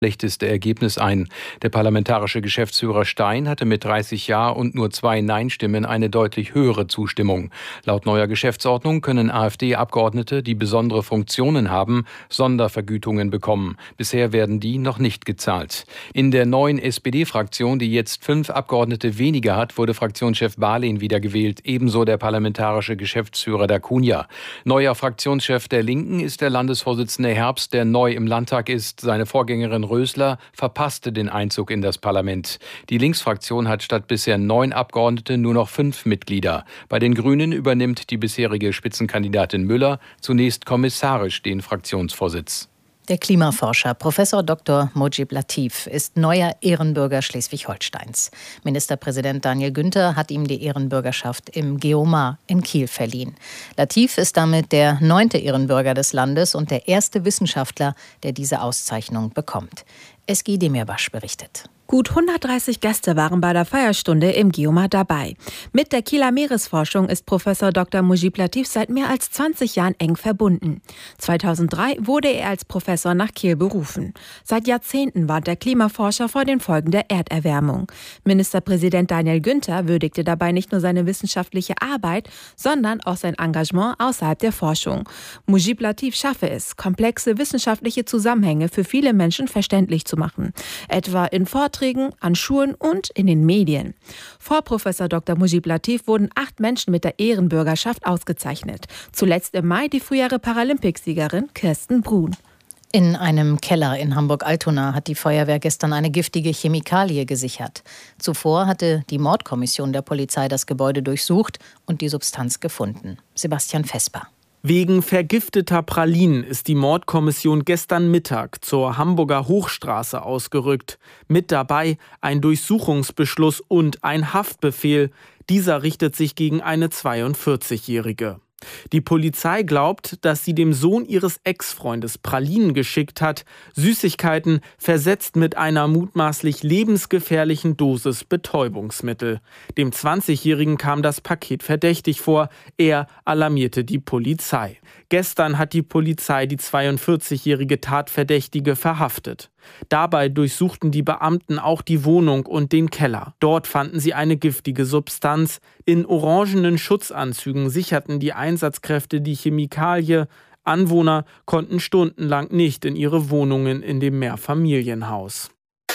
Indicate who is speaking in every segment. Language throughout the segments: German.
Speaker 1: schlechteste Ergebnis ein. Der parlamentarische Geschäftsführer Stein hatte mit 30 Ja und nur 2 Nein-Stimmen eine deutlich höhere Zustimmung. Laut neuer Geschäftsordnung können AfD-Abgeordnete, die besondere Funktionen haben, Sondervergütungen bekommen. Bisher werden die noch nicht gezahlt. In der neuen SPD-Fraktion, die jetzt 5 Abgeordnete weniger hat, wurde Fraktionschef Barlin wiedergewählt, ebenso der parlamentarische Geschäftsführer Dacunha. Neuer Fraktionschef der Linken ist der Landesvorsitzende Herbst, der neu im Landtag ist. Seine Vorgängerin Rösler verpasste den Einzug in das Parlament. Die Linksfraktion hat statt bisher 9 Abgeordnete nur noch 5 Mitglieder. Bei den Grünen übernimmt die bisherige Spitzenkandidatin Müller zunächst kommissarisch den Fraktionsvorsitz.
Speaker 2: Der Klimaforscher Prof. Dr. Mojib Latif ist neuer Ehrenbürger Schleswig-Holsteins. Ministerpräsident Daniel Günther hat ihm die Ehrenbürgerschaft im Geomar in Kiel verliehen. Latif ist damit der 9. Ehrenbürger des Landes und der erste Wissenschaftler, der diese Auszeichnung bekommt. Eski Demirbaş berichtet.
Speaker 3: Gut 130 Gäste waren bei der Feierstunde im Geomar dabei. Mit der Kieler Meeresforschung ist Prof. Dr. Mojib Latif seit mehr als 20 Jahren eng verbunden. 2003 wurde er als Professor nach Kiel berufen. Seit Jahrzehnten warnt der Klimaforscher vor den Folgen der Erderwärmung. Ministerpräsident Daniel Günther würdigte dabei nicht nur seine wissenschaftliche Arbeit, sondern auch sein Engagement außerhalb der Forschung. Mojib Latif schaffe es, komplexe wissenschaftliche Zusammenhänge für viele Menschen verständlich zu machen. Etwa in Vorträgen, an Schulen und in den Medien. Vor Prof. Dr. Mojib Latif wurden 8 Menschen mit der Ehrenbürgerschaft ausgezeichnet. Zuletzt im Mai die frühere Paralympicsiegerin Kirsten Brun.
Speaker 2: In einem Keller in Hamburg-Altona hat die Feuerwehr gestern eine giftige Chemikalie gesichert. Zuvor hatte die Mordkommission der Polizei das Gebäude durchsucht und die Substanz gefunden. Sebastian Vesper.
Speaker 4: Wegen vergifteter Pralinen ist die Mordkommission gestern Mittag zur Hamburger Hochstraße ausgerückt. Mit dabei ein Durchsuchungsbeschluss und ein Haftbefehl. Dieser richtet sich gegen eine 42-Jährige. Die Polizei glaubt, dass sie dem Sohn ihres Ex-Freundes Pralinen geschickt hat, Süßigkeiten versetzt mit einer mutmaßlich lebensgefährlichen Dosis Betäubungsmittel. Dem 20-Jährigen kam das Paket verdächtig vor. Er alarmierte die Polizei. Gestern hat die Polizei die 42-jährige Tatverdächtige verhaftet. Dabei durchsuchten die Beamten auch die Wohnung und den Keller. Dort fanden sie eine giftige Substanz. In orangenen Schutzanzügen sicherten die Einsatzkräfte die Chemikalie. Anwohner konnten stundenlang nicht in ihre Wohnungen in dem Mehrfamilienhaus.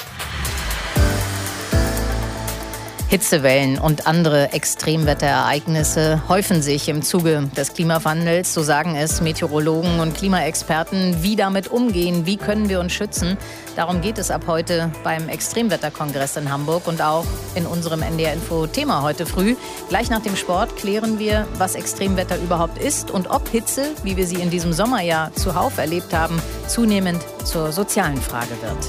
Speaker 2: Hitzewellen und andere Extremwetterereignisse häufen sich im Zuge des Klimawandels. So sagen es Meteorologen und Klimaexperten. Wie damit umgehen, wie können wir uns schützen? Darum geht es ab heute beim Extremwetterkongress in Hamburg und auch in unserem NDR-Info-Thema heute früh. Gleich nach dem Sport klären wir, was Extremwetter überhaupt ist und ob Hitze, wie wir sie in diesem Sommer ja zuhauf erlebt haben, zunehmend zur sozialen Frage wird.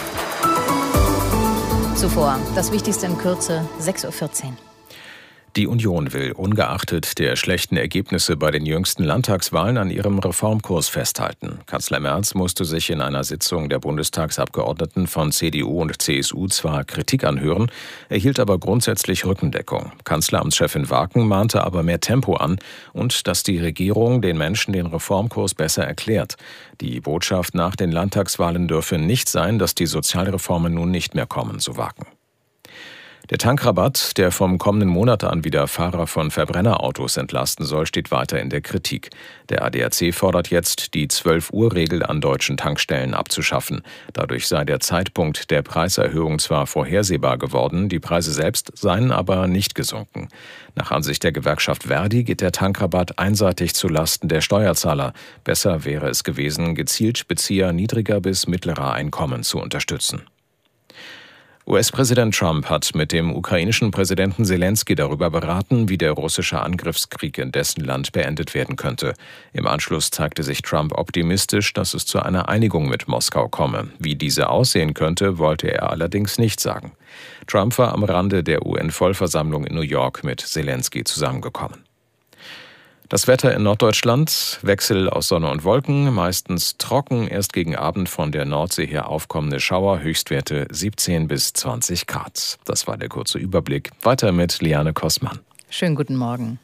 Speaker 2: Zuvor das Wichtigste in Kürze, 6:14 Uhr.
Speaker 5: Die Union will ungeachtet der schlechten Ergebnisse bei den jüngsten Landtagswahlen an ihrem Reformkurs festhalten. Kanzler Merz musste sich in einer Sitzung der Bundestagsabgeordneten von CDU und CSU zwar Kritik anhören, erhielt aber grundsätzlich Rückendeckung. Kanzleramtschefin Waken mahnte aber mehr Tempo an und dass die Regierung den Menschen den Reformkurs besser erklärt. Die Botschaft nach den Landtagswahlen dürfe nicht sein, dass die Sozialreformen nun nicht mehr kommen, so Waken. Der Tankrabatt, der vom kommenden Monat an wieder Fahrer von Verbrennerautos entlasten soll, steht weiter in der Kritik. Der ADAC fordert jetzt, die 12-Uhr-Regel an deutschen Tankstellen abzuschaffen. Dadurch sei der Zeitpunkt der Preiserhöhung zwar vorhersehbar geworden, die Preise selbst seien aber nicht gesunken. Nach Ansicht der Gewerkschaft Verdi geht der Tankrabatt einseitig zulasten der Steuerzahler. Besser wäre es gewesen, gezielt Bezieher niedriger bis mittlerer Einkommen zu unterstützen. US-Präsident Trump hat mit dem ukrainischen Präsidenten Selenskyj darüber beraten, wie der russische Angriffskrieg in dessen Land beendet werden könnte. Im Anschluss zeigte sich Trump optimistisch, dass es zu einer Einigung mit Moskau komme. Wie diese aussehen könnte, wollte er allerdings nicht sagen. Trump war am Rande der UN-Vollversammlung in New York mit Selenskyj zusammengekommen. Das Wetter in Norddeutschland, Wechsel aus Sonne und Wolken, meistens trocken, erst gegen Abend von der Nordsee her aufkommende Schauer, Höchstwerte 17 bis 20 Grad. Das war der kurze Überblick. Weiter mit Liane Kossmann.
Speaker 2: Schönen guten Morgen.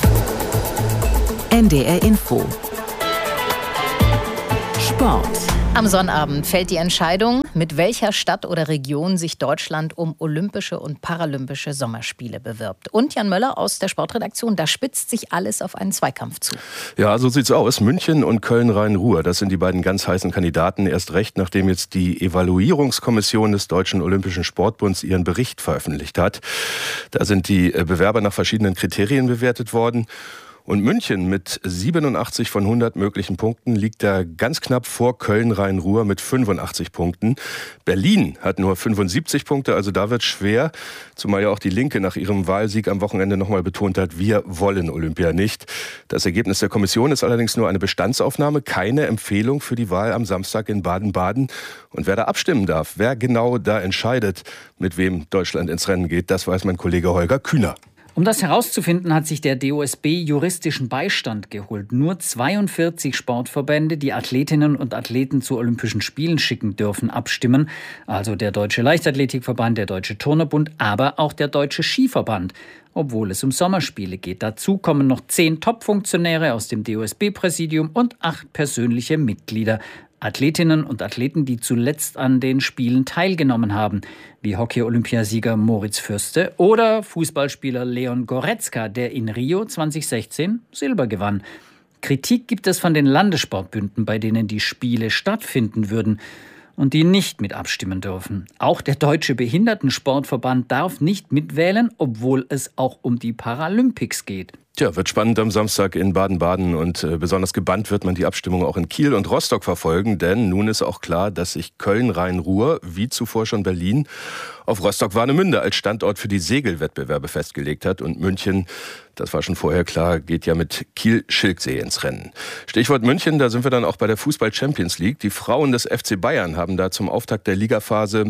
Speaker 6: NDR Info. Sport.
Speaker 2: Am Sonnabend fällt die Entscheidung, mit welcher Stadt oder Region sich Deutschland um Olympische und Paralympische Sommerspiele bewirbt. Und Jan Möller aus der Sportredaktion, da spitzt sich alles auf einen Zweikampf zu.
Speaker 6: Ja, so sieht's aus. München und Köln-Rhein-Ruhr, das sind die beiden ganz heißen Kandidaten. Erst recht, nachdem jetzt die Evaluierungskommission des Deutschen Olympischen Sportbunds ihren Bericht veröffentlicht hat. Da sind die Bewerber nach verschiedenen Kriterien bewertet worden. Und München mit 87 von 100 möglichen Punkten liegt da ganz knapp vor Köln-Rhein-Ruhr mit 85 Punkten. Berlin hat nur 75 Punkte, also da wird schwer. Zumal ja auch die Linke nach ihrem Wahlsieg am Wochenende nochmal betont hat, wir wollen Olympia nicht. Das Ergebnis der Kommission ist allerdings nur eine Bestandsaufnahme, keine Empfehlung für die Wahl am Samstag in Baden-Baden. Und wer da abstimmen darf, wer genau da entscheidet, mit wem Deutschland ins Rennen geht, das weiß mein Kollege Holger Kühner.
Speaker 7: Um das herauszufinden, hat sich der DOSB juristischen Beistand geholt. Nur 42 Sportverbände, die Athletinnen und Athleten zu Olympischen Spielen schicken dürfen, abstimmen. Also der Deutsche Leichtathletikverband, der Deutsche Turnerbund, aber auch der Deutsche Skiverband, obwohl es um Sommerspiele geht. Dazu kommen noch 10 Top-Funktionäre aus dem DOSB-Präsidium und 8 persönliche Mitglieder. Athletinnen und Athleten, die zuletzt an den Spielen teilgenommen haben, wie Hockey-Olympiasieger Moritz Fürste oder Fußballspieler Leon Goretzka, der in Rio 2016 Silber gewann. Kritik gibt es von den Landessportbünden, bei denen die Spiele stattfinden würden und die nicht mit abstimmen dürfen. Auch der Deutsche Behindertensportverband darf nicht mitwählen, obwohl es auch um die Paralympics geht.
Speaker 6: Tja, wird spannend am Samstag in Baden-Baden und besonders gebannt wird man die Abstimmung auch in Kiel und Rostock verfolgen, denn nun ist auch klar, dass sich Köln-Rhein-Ruhr, wie zuvor schon Berlin, auf Rostock-Warnemünde als Standort für die Segelwettbewerbe festgelegt hat und München, das war schon vorher klar, geht ja mit Kiel-Schilksee ins Rennen. Stichwort München, da sind wir dann auch bei der Fußball-Champions League. Die Frauen des FC Bayern haben da zum Auftakt der Ligaphase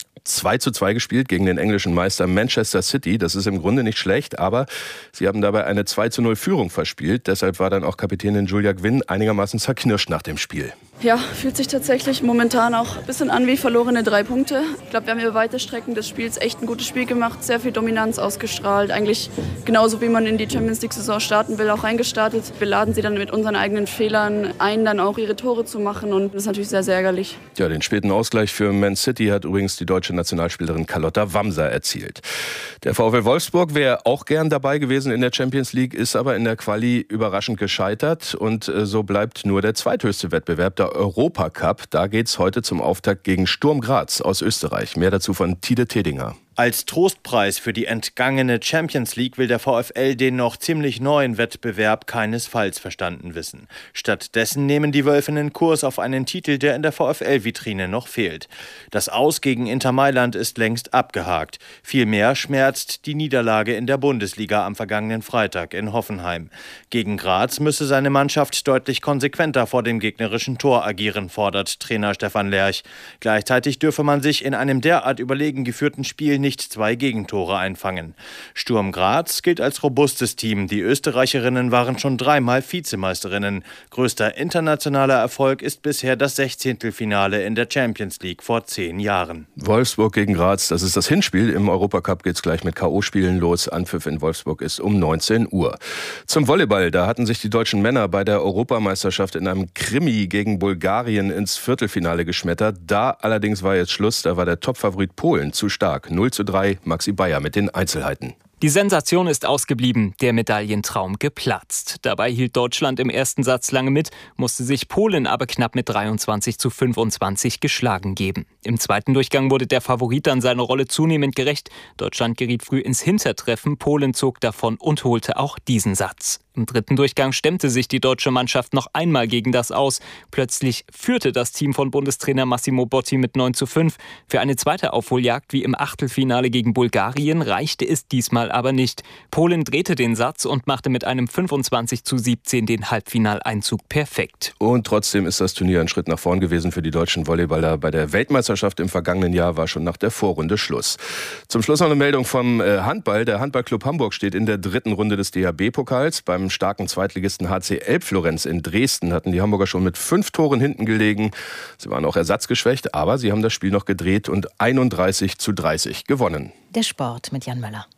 Speaker 6: 2:2 gespielt gegen den englischen Meister Manchester City. Das ist im Grunde nicht schlecht, aber sie haben dabei eine 2:0 Führung verspielt. Deshalb war dann auch Kapitänin Julia Gwynn einigermaßen zerknirscht nach dem Spiel.
Speaker 8: Ja, fühlt sich tatsächlich momentan auch ein bisschen an wie verlorene 3 Punkte. Ich glaube, wir haben über weite Strecken des Spiels echt ein gutes Spiel gemacht, sehr viel Dominanz ausgestrahlt. Eigentlich genauso, wie man in die Champions-League-Saison starten will, auch reingestartet. Wir laden sie dann mit unseren eigenen Fehlern ein, dann auch ihre Tore zu machen und das ist natürlich sehr, sehr ärgerlich. Ja, den späten Ausgleich für Man City hat übrigens die deutsche Nationalspielerin Carlotta Wamser erzielt. Der VfL Wolfsburg wäre auch gern dabei gewesen in der Champions League, ist aber in der Quali überraschend gescheitert und so bleibt nur der zweithöchste Wettbewerb, der Europacup. Da geht's heute zum Auftakt gegen Sturm Graz aus Österreich. Mehr dazu von Tide Tedinger.
Speaker 9: Als Trostpreis für die entgangene Champions League will der VfL den noch ziemlich neuen Wettbewerb keinesfalls verstanden wissen. Stattdessen nehmen die Wölfinnen Kurs auf einen Titel, der in der VfL-Vitrine noch fehlt. Das Aus gegen Inter Mailand ist längst abgehakt. Vielmehr schmerzt die Niederlage in der Bundesliga am vergangenen Freitag in Hoffenheim. Gegen Graz müsse seine Mannschaft deutlich konsequenter vor dem gegnerischen Tor agieren, fordert Trainer Stefan Lerch. Gleichzeitig dürfe man sich in einem derart überlegen geführten Spiel nicht 2 Gegentore einfangen. Sturm Graz gilt als robustes Team. Die Österreicherinnen waren schon 3-mal Vizemeisterinnen. Größter internationaler Erfolg ist bisher das 16. in der Champions League vor 10 Jahren.
Speaker 6: Wolfsburg gegen Graz, das ist das Hinspiel. Im Europacup geht es gleich mit K.O.-Spielen los. Anpfiff in Wolfsburg ist um 19 Uhr. Zum Volleyball, da hatten sich die deutschen Männer bei der Europameisterschaft in einem Krimi gegen Bulgarien ins Viertelfinale geschmettert. Da allerdings war jetzt Schluss, da war der Topfavorit Polen zu stark. 0:3, Maxi Bayer mit den Einzelheiten.
Speaker 10: Die Sensation ist ausgeblieben, der Medaillentraum geplatzt. Dabei hielt Deutschland im ersten Satz lange mit, musste sich Polen aber knapp mit 23:25 geschlagen geben. Im zweiten Durchgang wurde der Favorit dann seiner Rolle zunehmend gerecht. Deutschland geriet früh ins Hintertreffen, Polen zog davon und holte auch diesen Satz. Im dritten Durchgang stemmte sich die deutsche Mannschaft noch einmal gegen das Aus. Plötzlich führte das Team von Bundestrainer Massimo Botti mit 9:5. Für eine zweite Aufholjagd wie im Achtelfinale gegen Bulgarien reichte es diesmal aber nicht. Polen drehte den Satz und machte mit einem 25:17 den Halbfinaleinzug perfekt.
Speaker 6: Und trotzdem ist das Turnier ein Schritt nach vorn gewesen für die deutschen Volleyballer. Bei der Weltmeisterschaft im vergangenen Jahr war schon nach der Vorrunde Schluss. Zum Schluss noch eine Meldung vom Handball. Der Handballclub Hamburg steht in der 3. Runde des DHB-Pokals. Beim starken Zweitligisten HC Elbflorenz in Dresden hatten die Hamburger schon mit 5 Toren hinten gelegen. Sie waren auch ersatzgeschwächt, aber sie haben das Spiel noch gedreht und 31:30 gewonnen.
Speaker 2: Der Sport mit Jan Möller.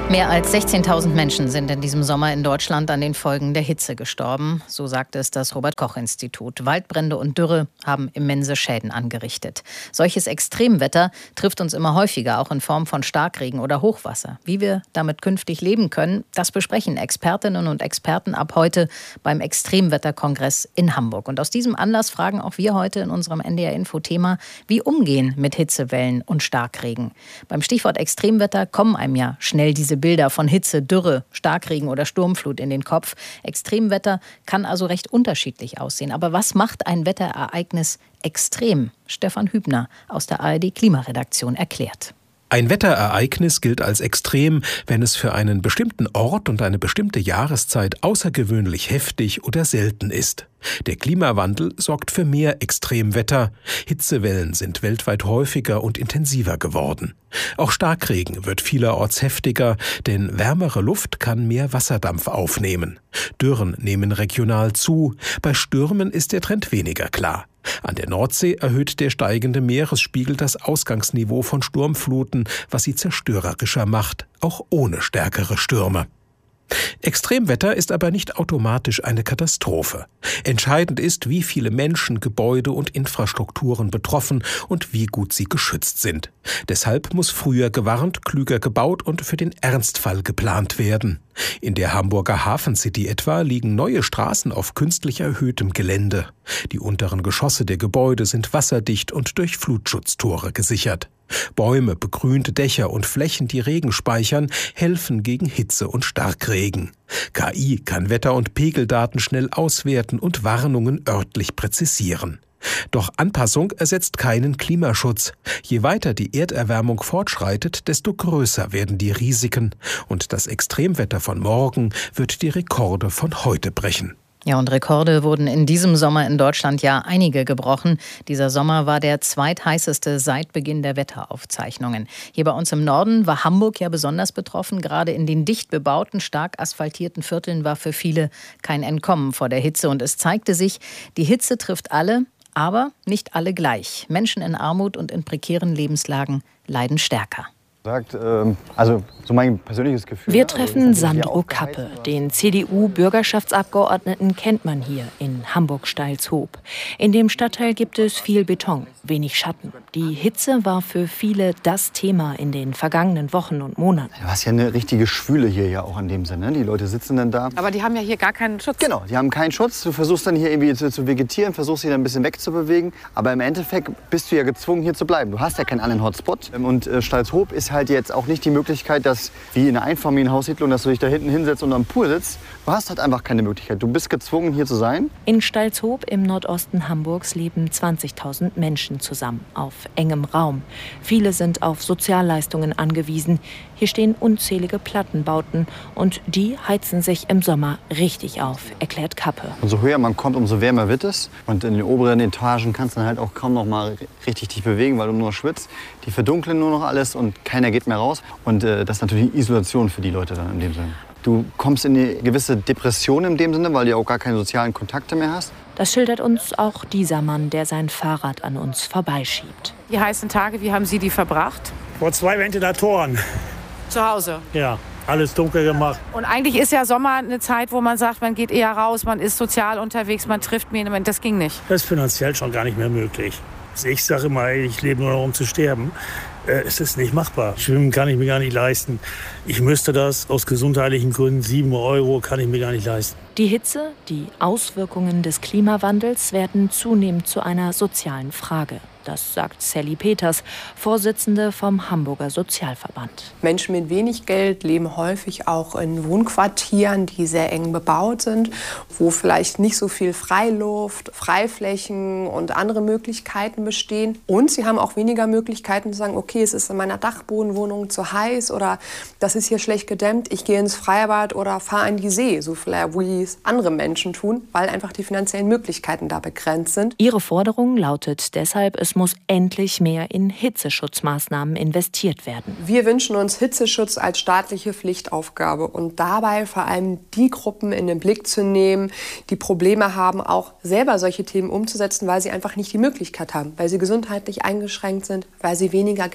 Speaker 2: Mehr als 16.000 Menschen sind in diesem Sommer in Deutschland an den Folgen der Hitze gestorben. So sagte es das Robert-Koch-Institut. Waldbrände und Dürre haben immense Schäden angerichtet. Solches Extremwetter trifft uns immer häufiger, auch in Form von Starkregen oder Hochwasser. Wie wir damit künftig leben können, das besprechen Expertinnen und Experten ab heute beim Extremwetterkongress in Hamburg. Und aus diesem Anlass fragen auch wir heute in unserem NDR-Info-Thema, wie umgehen mit Hitzewellen und Starkregen. Beim Stichwort Extremwetter kommen einem ja schnell diese Bilder von Hitze, Dürre, Starkregen oder Sturmflut in den Kopf. Extremwetter kann also recht unterschiedlich aussehen. Aber was macht ein Wetterereignis extrem? Stefan Hübner aus der ARD-Klimaredaktion erklärt.
Speaker 11: Ein Wetterereignis gilt als extrem, wenn es für einen bestimmten Ort und eine bestimmte Jahreszeit außergewöhnlich heftig oder selten ist. Der Klimawandel sorgt für mehr Extremwetter. Hitzewellen sind weltweit häufiger und intensiver geworden. Auch Starkregen wird vielerorts heftiger, denn wärmere Luft kann mehr Wasserdampf aufnehmen. Dürren nehmen regional zu. Bei Stürmen ist der Trend weniger klar. An der Nordsee erhöht der steigende Meeresspiegel das Ausgangsniveau von Sturmfluten, was sie zerstörerischer macht, auch ohne stärkere Stürme. Extremwetter ist aber nicht automatisch eine Katastrophe. Entscheidend ist, wie viele Menschen, Gebäude und Infrastrukturen betroffen und wie gut sie geschützt sind. Deshalb muss früher gewarnt, klüger gebaut und für den Ernstfall geplant werden. In der Hamburger Hafencity etwa liegen neue Straßen auf künstlich erhöhtem Gelände. Die unteren Geschosse der Gebäude sind wasserdicht und durch Flutschutztore gesichert. Bäume, begrünte Dächer und Flächen, die Regen speichern, helfen gegen Hitze und Starkregen. KI kann Wetter- und Pegeldaten schnell auswerten und Warnungen örtlich präzisieren. Doch Anpassung ersetzt keinen Klimaschutz. Je weiter die Erderwärmung fortschreitet, desto größer werden die Risiken. Und das Extremwetter von morgen wird die Rekorde von heute brechen.
Speaker 2: Ja, und Rekorde wurden in diesem Sommer in Deutschland ja einige gebrochen. Dieser Sommer war der zweitheißeste seit Beginn der Wetteraufzeichnungen. Hier bei uns im Norden war Hamburg ja besonders betroffen. Gerade in den dicht bebauten, stark asphaltierten Vierteln war für viele kein Entkommen vor der Hitze. Und es zeigte sich, die Hitze trifft alle, aber nicht alle gleich. Menschen in Armut und in prekären Lebenslagen leiden stärker.
Speaker 12: Also so mein persönliches Gefühl.
Speaker 13: Wir treffen Sandro Kappe, den CDU-Bürgerschaftsabgeordneten kennt man hier in Hamburg-Steilshoop. In dem Stadtteil gibt es viel Beton, wenig Schatten. Die Hitze war für viele das Thema in den vergangenen Wochen und Monaten.
Speaker 12: Du hast ja eine richtige Schwüle hier ja auch in dem Sinne. Die Leute sitzen dann da.
Speaker 14: Aber die haben ja hier gar keinen Schutz.
Speaker 12: Genau, die haben keinen Schutz. Du versuchst dann hier irgendwie zu vegetieren, versuchst dich dann ein bisschen wegzubewegen. Aber im Endeffekt bist du ja gezwungen, hier zu bleiben. Du hast ja keinen anderen Hotspot. Und Steilshoop ist halt jetzt auch nicht die Möglichkeit, dass wie in einer Einfamilienhaussiedlung, dass du dich da hinten hinsetzt und am Pool sitzt. Du hast halt einfach keine Möglichkeit. Du bist gezwungen, hier zu sein.
Speaker 13: In Steilshoop im Nordosten Hamburgs leben 20.000 Menschen zusammen auf engem Raum. Viele sind auf Sozialleistungen angewiesen. Hier stehen unzählige Plattenbauten und die heizen sich im Sommer richtig auf, erklärt Kappe.
Speaker 12: Umso höher man kommt, umso wärmer wird es. Und in den oberen Etagen kannst du dann halt auch kaum noch mal richtig dich bewegen, weil du nur schwitzt. Die verdunkeln nur noch alles und keiner geht mehr raus. Und das ist natürlich Isolation für die Leute dann in dem Sinne. Du kommst in eine gewisse Depression in dem Sinne, weil du auch gar keine sozialen Kontakte mehr hast.
Speaker 13: Das schildert uns auch dieser Mann, der sein Fahrrad an uns vorbeischiebt.
Speaker 14: Die heißen Tage, wie haben Sie die verbracht?
Speaker 15: Vor 2 Ventilatoren.
Speaker 14: Zu Hause?
Speaker 15: Ja, alles dunkel gemacht.
Speaker 14: Und eigentlich ist ja Sommer eine Zeit, wo man sagt, man geht eher raus, man ist sozial unterwegs, man trifft jemanden. Das ging nicht.
Speaker 15: Das ist finanziell schon gar nicht mehr möglich. Ich sage immer, ich lebe nur noch, um zu sterben. Es ist nicht machbar. Schwimmen kann ich mir gar nicht leisten. Ich müsste das aus gesundheitlichen Gründen, 7 € kann ich mir gar nicht leisten.
Speaker 13: Die Hitze, die Auswirkungen des Klimawandels werden zunehmend zu einer sozialen Frage. Das sagt Sally Peters, Vorsitzende vom Hamburger Sozialverband.
Speaker 16: Menschen mit wenig Geld leben häufig auch in Wohnquartieren, die sehr eng bebaut sind, wo vielleicht nicht so viel Freiluft, Freiflächen und andere Möglichkeiten bestehen. Und sie haben auch weniger Möglichkeiten zu sagen, okay, es ist in meiner Dachbodenwohnung zu heiß oder das ist hier schlecht gedämmt, ich gehe ins Freibad oder fahre an die See, so vielleicht wie es andere Menschen tun, weil einfach die finanziellen Möglichkeiten da begrenzt sind.
Speaker 13: Ihre Forderung lautet deshalb, es muss endlich mehr in Hitzeschutzmaßnahmen investiert werden.
Speaker 16: Wir wünschen uns Hitzeschutz als staatliche Pflichtaufgabe und dabei vor allem die Gruppen in den Blick zu nehmen, die Probleme haben, auch selber solche Themen umzusetzen, weil sie einfach nicht die Möglichkeit haben, weil sie gesundheitlich eingeschränkt sind, weil sie weniger Geld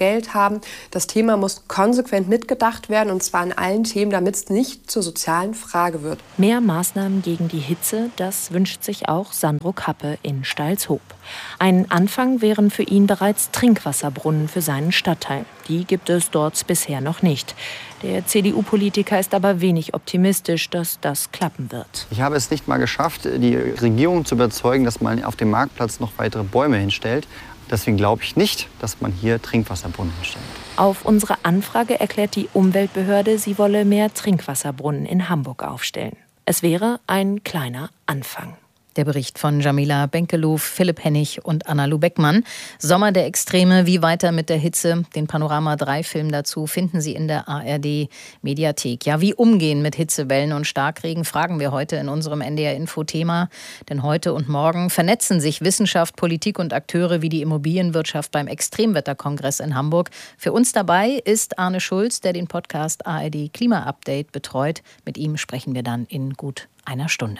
Speaker 16: Geld haben. Das Thema muss konsequent mitgedacht werden, und zwar in allen Themen, damit es nicht zur sozialen Frage wird.
Speaker 13: Mehr Maßnahmen gegen die Hitze, das wünscht sich auch Sandro Kappe in Stalshoop. Ein Anfang wären für ihn bereits Trinkwasserbrunnen für seinen Stadtteil. Die gibt es dort bisher noch nicht. Der CDU-Politiker ist aber wenig optimistisch, dass das klappen wird.
Speaker 12: Ich habe es nicht mal geschafft, die Regierung zu überzeugen, dass man auf dem Marktplatz noch weitere Bäume hinstellt. Deswegen glaube ich nicht, dass man hier Trinkwasserbrunnen hinstellt.
Speaker 13: Auf unsere Anfrage erklärt die Umweltbehörde, sie wolle mehr Trinkwasserbrunnen in Hamburg aufstellen. Es wäre ein kleiner Anfang.
Speaker 2: Der Bericht von Jamila Benkelow, Philipp Hennig und Anna-Lu Beckmann. Sommer der Extreme, wie weiter mit der Hitze? Den Panorama 3-Film dazu finden Sie in der ARD-Mediathek. Ja, wie umgehen mit Hitzewellen und Starkregen, fragen wir heute in unserem NDR-Info-Thema. Denn heute und morgen vernetzen sich Wissenschaft, Politik und Akteure wie die Immobilienwirtschaft beim Extremwetterkongress in Hamburg. Für uns dabei ist Arne Schulz, der den Podcast ARD Klima Update betreut. Mit ihm sprechen wir dann in gut einer Stunde.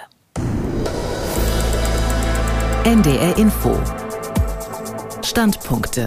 Speaker 17: NDR Info. Standpunkte.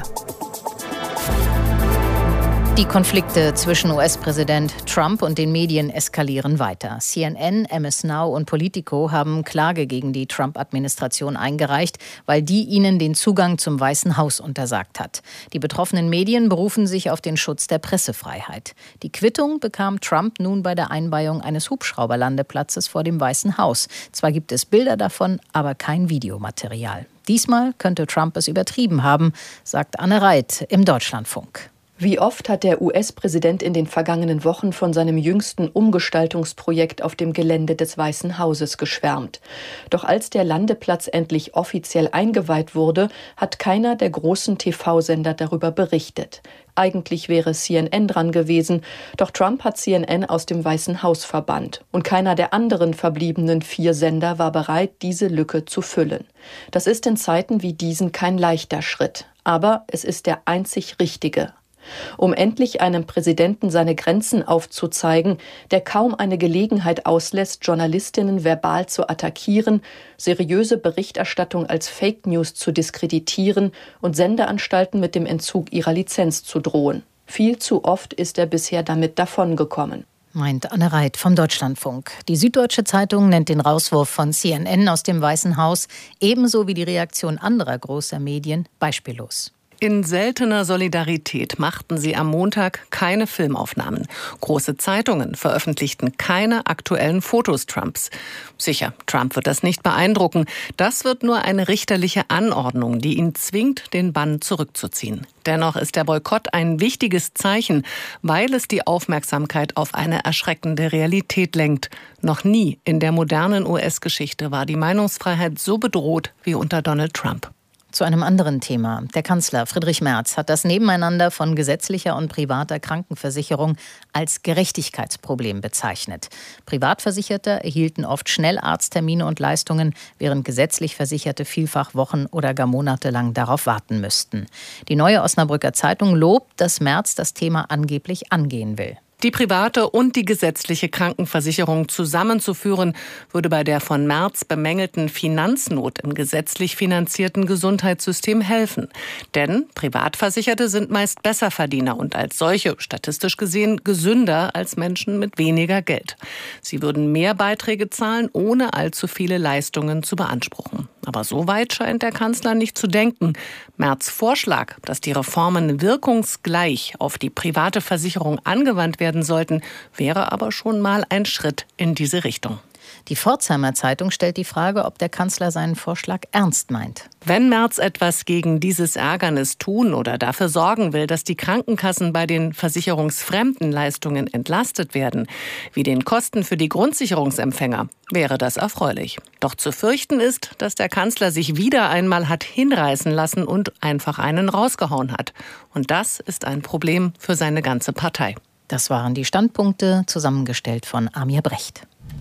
Speaker 2: Die Konflikte zwischen US-Präsident Trump und den Medien eskalieren weiter. CNN, MS Now und Politico haben Klage gegen die Trump-Administration eingereicht, weil die ihnen den Zugang zum Weißen Haus untersagt hat. Die betroffenen Medien berufen sich auf den Schutz der Pressefreiheit. Die Quittung bekam Trump nun bei der Einweihung eines Hubschrauberlandeplatzes vor dem Weißen Haus. Zwar gibt es Bilder davon, aber kein Videomaterial. Diesmal könnte Trump es übertrieben haben, sagt Anne Reit im Deutschlandfunk.
Speaker 18: Wie oft hat der US-Präsident in den vergangenen Wochen von seinem jüngsten Umgestaltungsprojekt auf dem Gelände des Weißen Hauses geschwärmt. Doch als der Landeplatz endlich offiziell eingeweiht wurde, hat keiner der großen TV-Sender darüber berichtet. Eigentlich wäre CNN dran gewesen, doch Trump hat CNN aus dem Weißen Haus verbannt. Und keiner der anderen verbliebenen 4 Sender war bereit, diese Lücke zu füllen. Das ist in Zeiten wie diesen kein leichter Schritt. Aber es ist der einzig richtige. Um endlich einem Präsidenten seine Grenzen aufzuzeigen, der kaum eine Gelegenheit auslässt, Journalistinnen verbal zu attackieren, seriöse Berichterstattung als Fake News zu diskreditieren und Sendeanstalten mit dem Entzug ihrer Lizenz zu drohen. Viel zu oft ist er bisher damit davongekommen.
Speaker 2: Meint Anne Reit vom Deutschlandfunk. Die Süddeutsche Zeitung nennt den Rauswurf von CNN aus dem Weißen Haus ebenso wie die Reaktion anderer großer Medien beispiellos.
Speaker 19: In seltener Solidarität machten sie am Montag keine Filmaufnahmen. Große Zeitungen veröffentlichten keine aktuellen Fotos Trumps. Sicher, Trump wird das nicht beeindrucken. Das wird nur eine richterliche Anordnung, die ihn zwingt, den Bann zurückzuziehen. Dennoch ist der Boykott ein wichtiges Zeichen, weil es die Aufmerksamkeit auf eine erschreckende Realität lenkt. Noch nie in der modernen US-Geschichte war die Meinungsfreiheit so bedroht wie unter Donald Trump.
Speaker 2: Zu einem anderen Thema. Der Kanzler Friedrich Merz hat das Nebeneinander von gesetzlicher und privater Krankenversicherung als Gerechtigkeitsproblem bezeichnet. Privatversicherte erhielten oft schnell Arzttermine und Leistungen, während gesetzlich Versicherte vielfach Wochen oder gar monatelang darauf warten müssten. Die Neue Osnabrücker Zeitung lobt, dass Merz das Thema angeblich angehen will.
Speaker 19: Die private und die gesetzliche Krankenversicherung zusammenzuführen, würde bei der von Merz bemängelten Finanznot im gesetzlich finanzierten Gesundheitssystem helfen. Denn Privatversicherte sind meist Besserverdiener und als solche, statistisch gesehen, gesünder als Menschen mit weniger Geld. Sie würden mehr Beiträge zahlen, ohne allzu viele Leistungen zu beanspruchen. Aber so weit scheint der Kanzler nicht zu denken. Merz' Vorschlag, dass die Reformen wirkungsgleich auf die private Versicherung angewandt werden sollten, wäre aber schon mal ein Schritt in diese Richtung.
Speaker 2: Die Pforzheimer Zeitung stellt die Frage, ob der Kanzler seinen Vorschlag ernst meint.
Speaker 19: Wenn Merz etwas gegen dieses Ärgernis tun oder dafür sorgen will, dass die Krankenkassen bei den versicherungsfremden Leistungen entlastet werden, wie den Kosten für die Grundsicherungsempfänger, wäre das erfreulich. Doch zu fürchten ist, dass der Kanzler sich wieder einmal hat hinreißen lassen und einfach einen rausgehauen hat. Und das ist ein Problem für seine ganze Partei.
Speaker 2: Das waren die Standpunkte, zusammengestellt von Amir Brecht.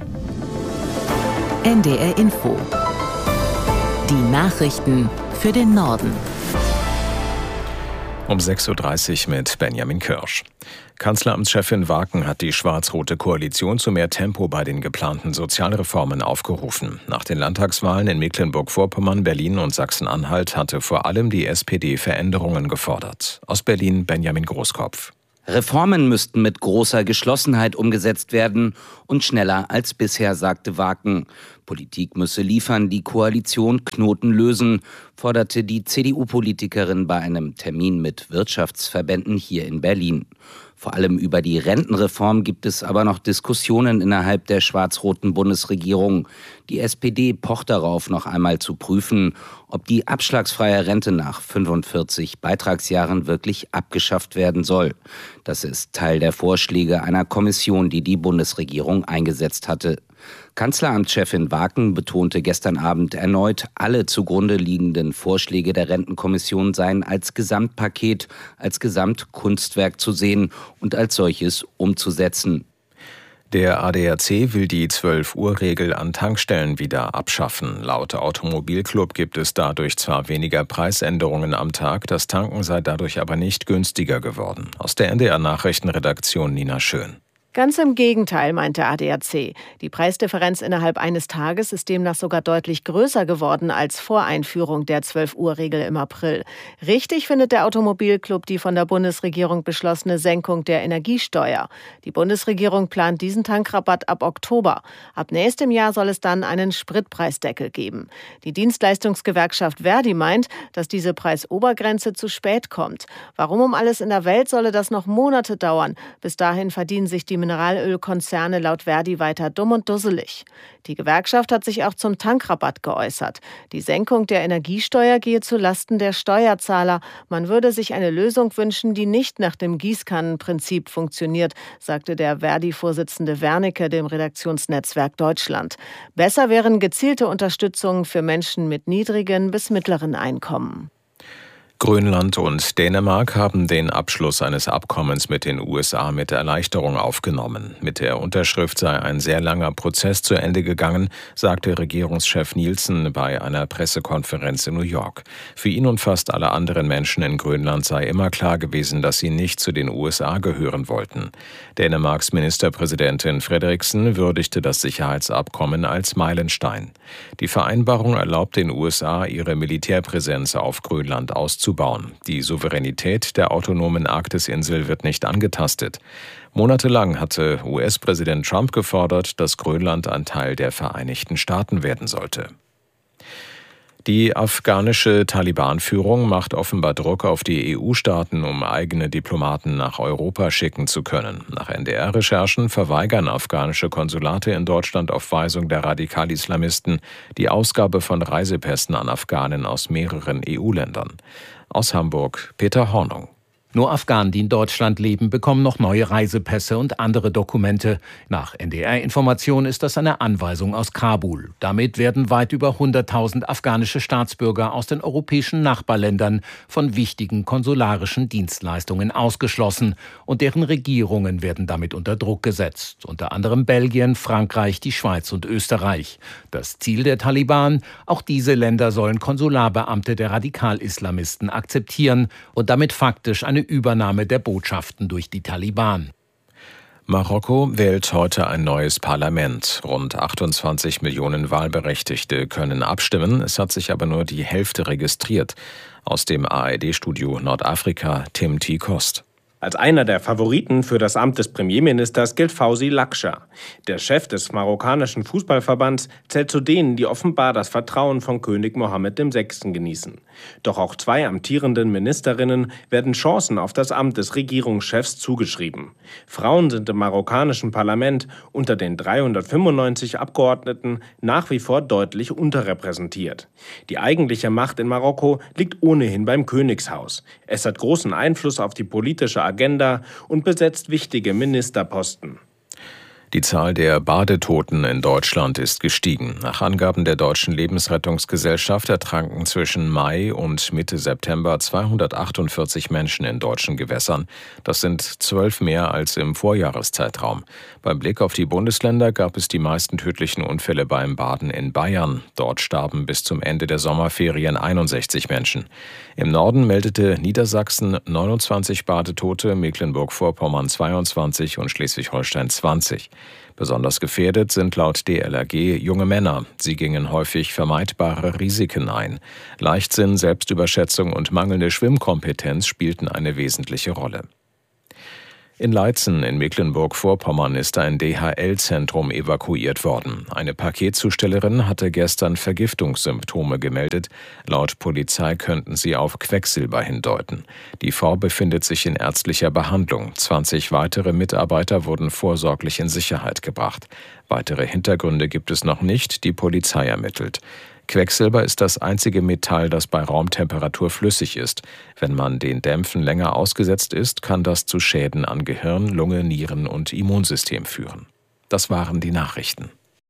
Speaker 17: NDR Info. Die Nachrichten für den Norden.
Speaker 5: Um 6.30 Uhr mit Benjamin Kirsch. Kanzleramtschefin Waken hat die schwarz-rote Koalition zu mehr Tempo bei den geplanten Sozialreformen aufgerufen. Nach den Landtagswahlen in Mecklenburg-Vorpommern, Berlin und Sachsen-Anhalt hatte vor allem die SPD Veränderungen gefordert. Aus Berlin Benjamin Großkopf.
Speaker 20: Reformen müssten mit großer Geschlossenheit umgesetzt werden und schneller als bisher, sagte Waken. Politik müsse liefern, die Koalition Knoten lösen, forderte die CDU-Politikerin bei einem Termin mit Wirtschaftsverbänden hier in Berlin. Vor allem über die Rentenreform gibt es aber noch Diskussionen innerhalb der schwarz-roten Bundesregierung. Die SPD pocht darauf, noch einmal zu prüfen, ob die abschlagsfreie Rente nach 45 Beitragsjahren wirklich abgeschafft werden soll. Das ist Teil der Vorschläge einer Kommission, die die Bundesregierung eingesetzt hatte. Kanzleramtschefin Waken betonte gestern Abend erneut, alle zugrunde liegenden Vorschläge der Rentenkommission seien als Gesamtpaket, als Gesamtkunstwerk zu sehen und als solches umzusetzen.
Speaker 5: Der ADAC will die 12-Uhr-Regel an Tankstellen wieder abschaffen. Laut Automobilclub gibt es dadurch zwar weniger Preisänderungen am Tag, das Tanken sei dadurch aber nicht günstiger geworden. Aus der NDR-Nachrichtenredaktion Nina Schön.
Speaker 21: Ganz im Gegenteil, meint der ADAC. Die Preisdifferenz innerhalb eines Tages ist demnach sogar deutlich größer geworden als vor Einführung der 12-Uhr-Regel im April. Richtig findet der Automobilclub die von der Bundesregierung beschlossene Senkung der Energiesteuer. Die Bundesregierung plant diesen Tankrabatt ab Oktober. Ab nächstem Jahr soll es dann einen Spritpreisdeckel geben. Die Dienstleistungsgewerkschaft Verdi meint, dass diese Preisobergrenze zu spät kommt. Warum um alles in der Welt solle das noch Monate dauern? Bis dahin verdienen sich die Mineralölkonzerne laut Verdi weiter dumm und dusselig. Die Gewerkschaft hat sich auch zum Tankrabatt geäußert. Die Senkung der Energiesteuer gehe zu Lasten der Steuerzahler. Man würde sich eine Lösung wünschen, die nicht nach dem Gießkannenprinzip funktioniert, sagte der Verdi-Vorsitzende Wernicke dem Redaktionsnetzwerk Deutschland. Besser wären gezielte Unterstützung für Menschen mit niedrigen bis mittleren Einkommen.
Speaker 5: Grönland und Dänemark haben den Abschluss eines Abkommens mit den USA mit Erleichterung aufgenommen. Mit der Unterschrift sei ein sehr langer Prozess zu Ende gegangen, sagte Regierungschef Nielsen bei einer Pressekonferenz in New York. Für ihn und fast alle anderen Menschen in Grönland sei immer klar gewesen, dass sie nicht zu den USA gehören wollten. Dänemarks Ministerpräsidentin Frederiksen würdigte das Sicherheitsabkommen als Meilenstein. Die Vereinbarung erlaubt den USA, ihre Militärpräsenz auf Grönland auszubauen. Die Souveränität der autonomen Arktisinsel wird nicht angetastet. Monatelang hatte US-Präsident Trump gefordert, dass Grönland ein Teil der Vereinigten Staaten werden sollte. Die afghanische Taliban-Führung macht offenbar Druck auf die EU-Staaten, um eigene Diplomaten nach Europa schicken zu können. Nach NDR-Recherchen verweigern afghanische Konsulate in Deutschland auf Weisung der Radikal-Islamisten die Ausgabe von Reisepässen an Afghanen aus mehreren EU-Ländern. Aus Hamburg Peter Hornung.
Speaker 22: Nur Afghanen, die in Deutschland leben, bekommen noch neue Reisepässe und andere Dokumente. Nach NDR-Informationen ist das eine Anweisung aus Kabul. Damit werden weit über 100.000 afghanische Staatsbürger aus den europäischen Nachbarländern von wichtigen konsularischen Dienstleistungen ausgeschlossen. Und deren Regierungen werden damit unter Druck gesetzt. Unter anderem Belgien, Frankreich, die Schweiz und Österreich. Das Ziel der Taliban? Auch diese Länder sollen Konsularbeamte der Radikal-Islamisten akzeptieren und damit faktisch eine Übernahme der Botschaften durch die Taliban.
Speaker 5: Marokko wählt heute ein neues Parlament. Rund 28 Millionen Wahlberechtigte können abstimmen. Es hat sich aber nur die Hälfte registriert. Aus dem ARD-Studio Nordafrika Tim T. Kost.
Speaker 23: Als einer der Favoriten für das Amt des Premierministers gilt Fawzi Lakşa. Der Chef des marokkanischen Fußballverbands zählt zu denen, die offenbar das Vertrauen von König Mohammed VI. Genießen. Doch auch zwei amtierenden Ministerinnen werden Chancen auf das Amt des Regierungschefs zugeschrieben. Frauen sind im marokkanischen Parlament unter den 395 Abgeordneten nach wie vor deutlich unterrepräsentiert. Die eigentliche Macht in Marokko liegt ohnehin beim Königshaus. Es hat großen Einfluss auf die politische Agenda und besetzt wichtige Ministerposten.
Speaker 5: Die Zahl der Badetoten in Deutschland ist gestiegen. Nach Angaben der Deutschen Lebensrettungsgesellschaft ertranken zwischen Mai und Mitte September 248 Menschen in deutschen Gewässern. Das sind 12 mehr als im Vorjahreszeitraum. Beim Blick auf die Bundesländer gab es die meisten tödlichen Unfälle beim Baden in Bayern. Dort starben bis zum Ende der Sommerferien 61 Menschen. Im Norden meldete Niedersachsen 29 Badetote, Mecklenburg-Vorpommern 22 und Schleswig-Holstein 20. Besonders gefährdet sind laut DLRG junge Männer. Sie gingen häufig vermeidbare Risiken ein. Leichtsinn, Selbstüberschätzung und mangelnde Schwimmkompetenz spielten eine wesentliche Rolle. In Leitzen in Mecklenburg-Vorpommern ist ein DHL-Zentrum evakuiert worden. Eine Paketzustellerin hatte gestern Vergiftungssymptome gemeldet. Laut Polizei könnten sie auf Quecksilber hindeuten. Die Frau befindet sich in ärztlicher Behandlung. 20 weitere Mitarbeiter wurden vorsorglich in Sicherheit gebracht. Weitere Hintergründe gibt es noch nicht, die Polizei ermittelt. Quecksilber ist das einzige Metall, das bei Raumtemperatur flüssig ist. Wenn man den Dämpfen länger ausgesetzt ist, kann das zu Schäden an Gehirn, Lunge, Nieren und Immunsystem führen. Das waren die Nachrichten.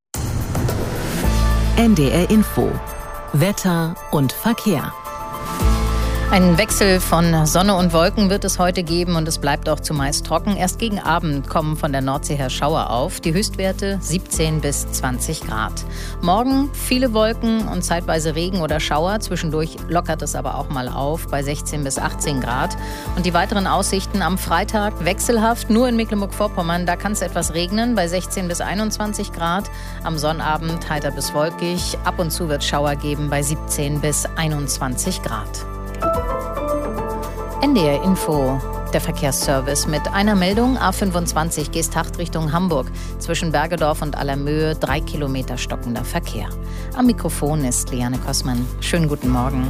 Speaker 17: NDR Info. Wetter und Verkehr.
Speaker 2: Einen Wechsel von Sonne und Wolken wird es heute geben und es bleibt auch zumeist trocken. Erst gegen Abend kommen von der Nordsee her Schauer auf. Die Höchstwerte 17 bis 20 Grad. Morgen viele Wolken und zeitweise Regen oder Schauer. Zwischendurch lockert es aber auch mal auf bei 16 bis 18 Grad. Und die weiteren Aussichten am Freitag wechselhaft. Nur in Mecklenburg-Vorpommern, da kann es etwas regnen bei 16 bis 21 Grad. Am Sonnabend heiter bis wolkig. Ab und zu wird es Schauer geben bei 17 bis 21 Grad. NDR Info, der Verkehrsservice mit einer Meldung. A25 Geesthacht Richtung Hamburg. Zwischen Bergedorf und Allermöhe 3 Kilometer stockender Verkehr. Am Mikrofon ist Liane Kossmann. Schönen guten Morgen.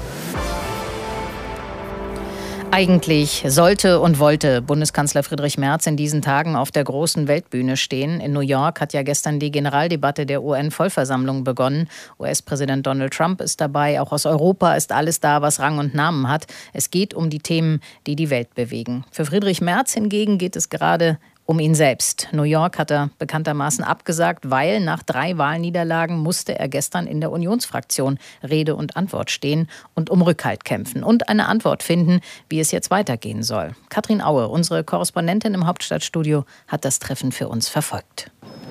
Speaker 2: Eigentlich sollte und wollte Bundeskanzler Friedrich Merz in diesen Tagen auf der großen Weltbühne stehen. In New York hat ja gestern die Generaldebatte der UN-Vollversammlung begonnen. US-Präsident Donald Trump ist dabei. Auch aus Europa ist alles da, was Rang und Namen hat. Es geht um die Themen, die die Welt bewegen. Für Friedrich Merz hingegen geht es gerade um ihn selbst. New York hat er bekanntermaßen abgesagt, weil nach 3 Wahlniederlagen musste er gestern in der Unionsfraktion Rede und Antwort stehen und um Rückhalt kämpfen und eine Antwort finden, wie es jetzt weitergehen soll. Katrin Aue, unsere Korrespondentin im Hauptstadtstudio, hat das Treffen für uns verfolgt.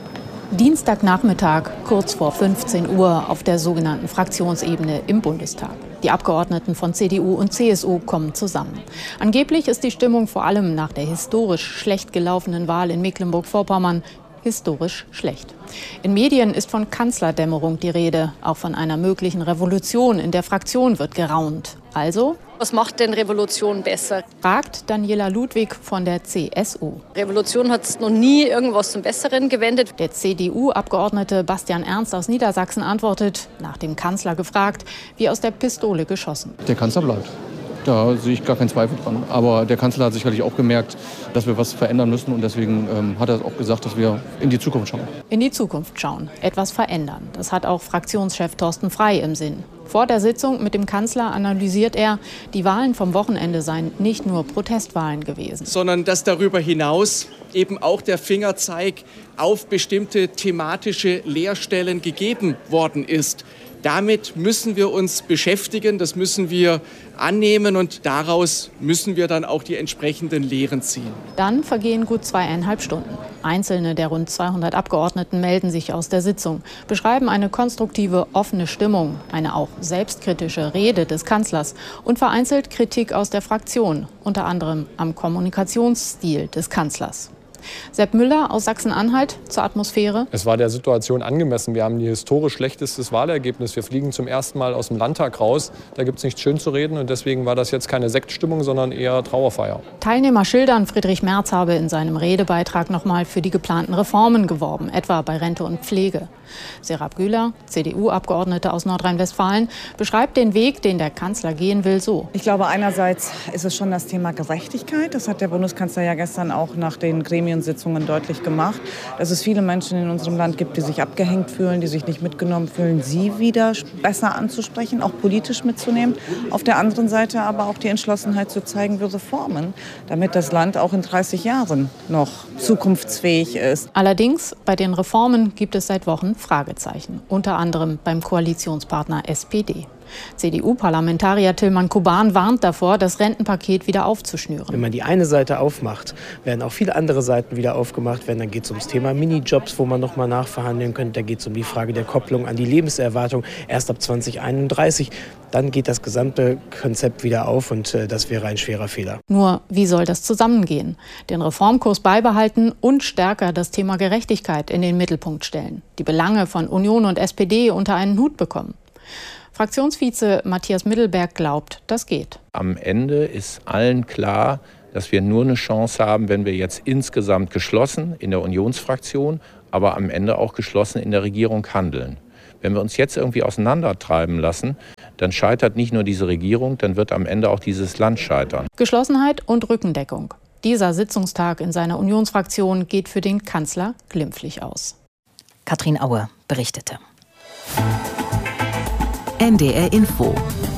Speaker 1: Dienstagnachmittag, kurz vor 15 Uhr auf der sogenannten Fraktionsebene im Bundestag. Die Abgeordneten von CDU und CSU kommen zusammen. Angeblich ist die Stimmung vor allem nach der historisch schlecht gelaufenen Wahl in Mecklenburg-Vorpommern historisch schlecht. In Medien ist von Kanzlerdämmerung die Rede. Auch von einer möglichen Revolution in der Fraktion wird geraunt. Also,
Speaker 3: was macht denn Revolution besser?
Speaker 1: Fragt Daniela Ludwig von der CSU.
Speaker 3: Revolution hat es noch nie irgendwas zum Besseren gewendet.
Speaker 1: Der CDU-Abgeordnete Bastian Ernst aus Niedersachsen antwortet, nach dem Kanzler gefragt, wie aus der Pistole geschossen.
Speaker 4: Der Kanzler bleibt. Da sehe ich gar keinen Zweifel dran. Aber der Kanzler hat sicherlich auch gemerkt, dass wir was verändern müssen. Und deswegen hat er auch gesagt, dass wir in die Zukunft schauen.
Speaker 1: In die Zukunft schauen, etwas verändern. Das hat auch Fraktionschef Thorsten Frey im Sinn. Vor der Sitzung mit dem Kanzler analysiert er, die Wahlen vom Wochenende seien nicht nur Protestwahlen gewesen.
Speaker 24: Sondern dass darüber hinaus eben auch der Fingerzeig auf bestimmte thematische Leerstellen gegeben worden ist. Damit müssen wir uns beschäftigen, das müssen wir annehmen und daraus müssen wir dann auch die entsprechenden Lehren ziehen.
Speaker 1: Dann vergehen gut 2,5 Stunden. Einzelne der rund 200 Abgeordneten melden sich aus der Sitzung, beschreiben eine konstruktive, offene Stimmung, eine auch selbstkritische Rede des Kanzlers und vereinzelt Kritik aus der Fraktion, unter anderem am Kommunikationsstil des Kanzlers. Sepp Müller aus Sachsen-Anhalt zur Atmosphäre.
Speaker 25: Es war der Situation angemessen. Wir haben ein historisch schlechtestes Wahlergebnis. Wir fliegen zum ersten Mal aus dem Landtag raus. Da gibt es nichts schön zu reden. Und deswegen war das jetzt keine Sektstimmung, sondern eher Trauerfeier.
Speaker 1: Teilnehmer schildern, Friedrich Merz habe in seinem Redebeitrag nochmal für die geplanten Reformen geworben, etwa bei Rente und Pflege. Serap Güler, CDU-Abgeordnete aus Nordrhein-Westfalen, beschreibt den Weg, den der Kanzler gehen will, so.
Speaker 26: Ich glaube, einerseits ist es schon das Thema Gerechtigkeit. Das hat der Bundeskanzler ja gestern auch nach den Gremien
Speaker 6: Präsidiensitzungen deutlich gemacht, dass es viele Menschen in unserem Land gibt, die sich abgehängt fühlen, die sich nicht mitgenommen fühlen, sie wieder besser anzusprechen, auch politisch mitzunehmen. Auf der anderen Seite aber auch die Entschlossenheit zu zeigen für Reformen, damit das Land auch in 30 Jahren noch zukunftsfähig ist.
Speaker 1: Allerdings, bei den Reformen gibt es seit Wochen Fragezeichen, unter anderem beim Koalitionspartner SPD. CDU-Parlamentarier Tilman Kuban warnt davor, das Rentenpaket wieder aufzuschnüren.
Speaker 7: Wenn man die eine Seite aufmacht, werden auch viele andere Seiten wieder aufgemacht werden. Dann geht es ums Thema Minijobs, wo man noch mal nachverhandeln könnte. Da geht es um die Frage der Kopplung an die Lebenserwartung erst ab 2031. Dann geht das gesamte Konzept wieder auf und das wäre ein schwerer Fehler.
Speaker 1: Nur, wie soll das zusammengehen? Den Reformkurs beibehalten und stärker das Thema Gerechtigkeit in den Mittelpunkt stellen. Die Belange von Union und SPD unter einen Hut bekommen. Fraktionsvize Matthias Middelberg glaubt, das geht.
Speaker 8: Am Ende ist allen klar, dass wir nur eine Chance haben, wenn wir jetzt insgesamt geschlossen in der Unionsfraktion, aber am Ende auch geschlossen in der Regierung handeln. Wenn wir uns jetzt irgendwie auseinandertreiben lassen, dann scheitert nicht nur diese Regierung, dann wird am Ende auch dieses Land scheitern.
Speaker 1: Geschlossenheit und Rückendeckung. Dieser Sitzungstag in seiner Unionsfraktion geht für den Kanzler glimpflich aus.
Speaker 2: Katrin Aue berichtete.
Speaker 17: NDR Info.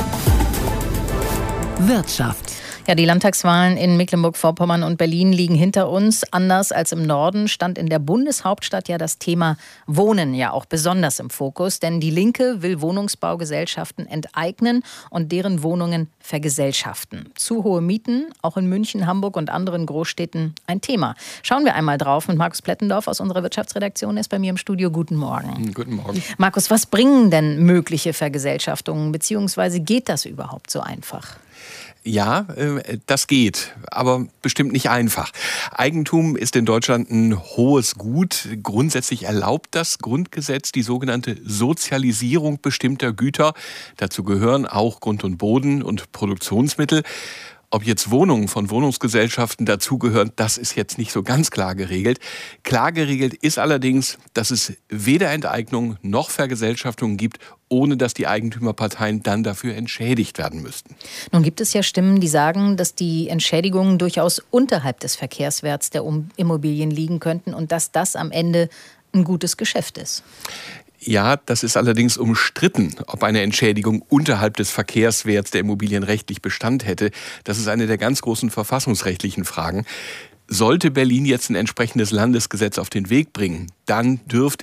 Speaker 17: Wirtschaft.
Speaker 2: Ja, die Landtagswahlen in Mecklenburg-Vorpommern und Berlin liegen hinter uns. Anders als im Norden stand in der Bundeshauptstadt ja das Thema Wohnen ja auch besonders im Fokus. Denn die Linke will Wohnungsbaugesellschaften enteignen und deren Wohnungen vergesellschaften. Zu hohe Mieten, auch in München, Hamburg und anderen Großstädten ein Thema. Schauen wir einmal drauf mit Markus Plettendorf aus unserer Wirtschaftsredaktion. Er ist bei mir im Studio. Guten Morgen.
Speaker 9: Guten Morgen.
Speaker 2: Markus, was bringen denn mögliche Vergesellschaftungen, beziehungsweise geht das überhaupt so einfach?
Speaker 9: Ja, das geht, aber bestimmt nicht einfach. Eigentum ist in Deutschland ein hohes Gut. Grundsätzlich erlaubt das Grundgesetz die sogenannte Sozialisierung bestimmter Güter. Dazu gehören auch Grund und Boden und Produktionsmittel. Ob jetzt Wohnungen von Wohnungsgesellschaften dazugehören, das ist jetzt nicht so ganz klar geregelt. Klar geregelt ist allerdings, dass es weder Enteignung noch Vergesellschaftung gibt, ohne dass die Eigentümerparteien dann dafür entschädigt werden müssten.
Speaker 2: Nun gibt es ja Stimmen, die sagen, dass die Entschädigungen durchaus unterhalb des Verkehrswerts der Immobilien liegen könnten und dass das am Ende ein gutes Geschäft ist.
Speaker 9: Ja, das ist allerdings umstritten, ob eine Entschädigung unterhalb des Verkehrswerts der Immobilien rechtlich Bestand hätte. Das ist eine der ganz großen verfassungsrechtlichen Fragen. Sollte Berlin jetzt ein entsprechendes Landesgesetz auf den Weg bringen, dann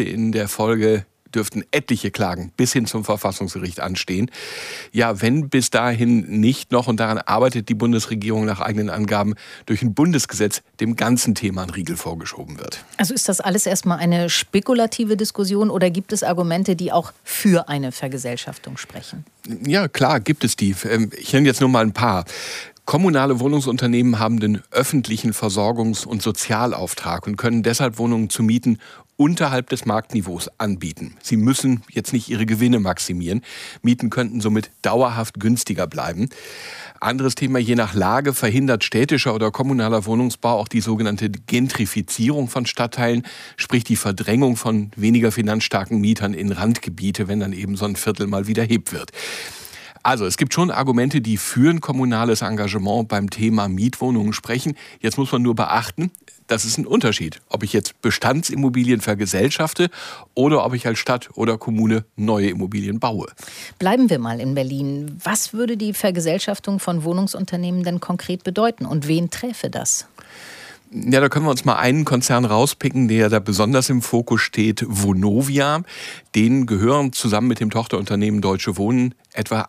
Speaker 9: dürften etliche Klagen bis hin zum Verfassungsgericht anstehen. Ja, wenn bis dahin nicht noch, und daran arbeitet die Bundesregierung nach eigenen Angaben, durch ein Bundesgesetz dem ganzen Thema ein Riegel vorgeschoben wird.
Speaker 2: Also ist das alles erstmal eine spekulative Diskussion oder gibt es Argumente, die auch für eine Vergesellschaftung sprechen?
Speaker 9: Ja, klar, gibt es die. Ich nenne jetzt nur mal ein paar. Kommunale Wohnungsunternehmen haben den öffentlichen Versorgungs- und Sozialauftrag und können deshalb Wohnungen zu mieten unterhalb des Marktniveaus anbieten. Sie müssen jetzt nicht ihre Gewinne maximieren. Mieten könnten somit dauerhaft günstiger bleiben. Anderes Thema, je nach Lage verhindert städtischer oder kommunaler Wohnungsbau auch die sogenannte Gentrifizierung von Stadtteilen, sprich die Verdrängung von weniger finanzstarken Mietern in Randgebiete, wenn dann eben so ein Viertel mal wieder hip wird. Also es gibt schon Argumente, die für ein kommunales Engagement beim Thema Mietwohnungen sprechen. Jetzt muss man nur beachten, das ist ein Unterschied, ob ich jetzt Bestandsimmobilien vergesellschafte oder ob ich als Stadt oder Kommune neue Immobilien baue.
Speaker 2: Bleiben wir mal in Berlin. Was würde die Vergesellschaftung von Wohnungsunternehmen denn konkret bedeuten und wen träfe das?
Speaker 9: Ja, da können wir uns mal einen Konzern rauspicken, der da besonders im Fokus steht, Vonovia. Denen gehören zusammen mit dem Tochterunternehmen Deutsche Wohnen etwa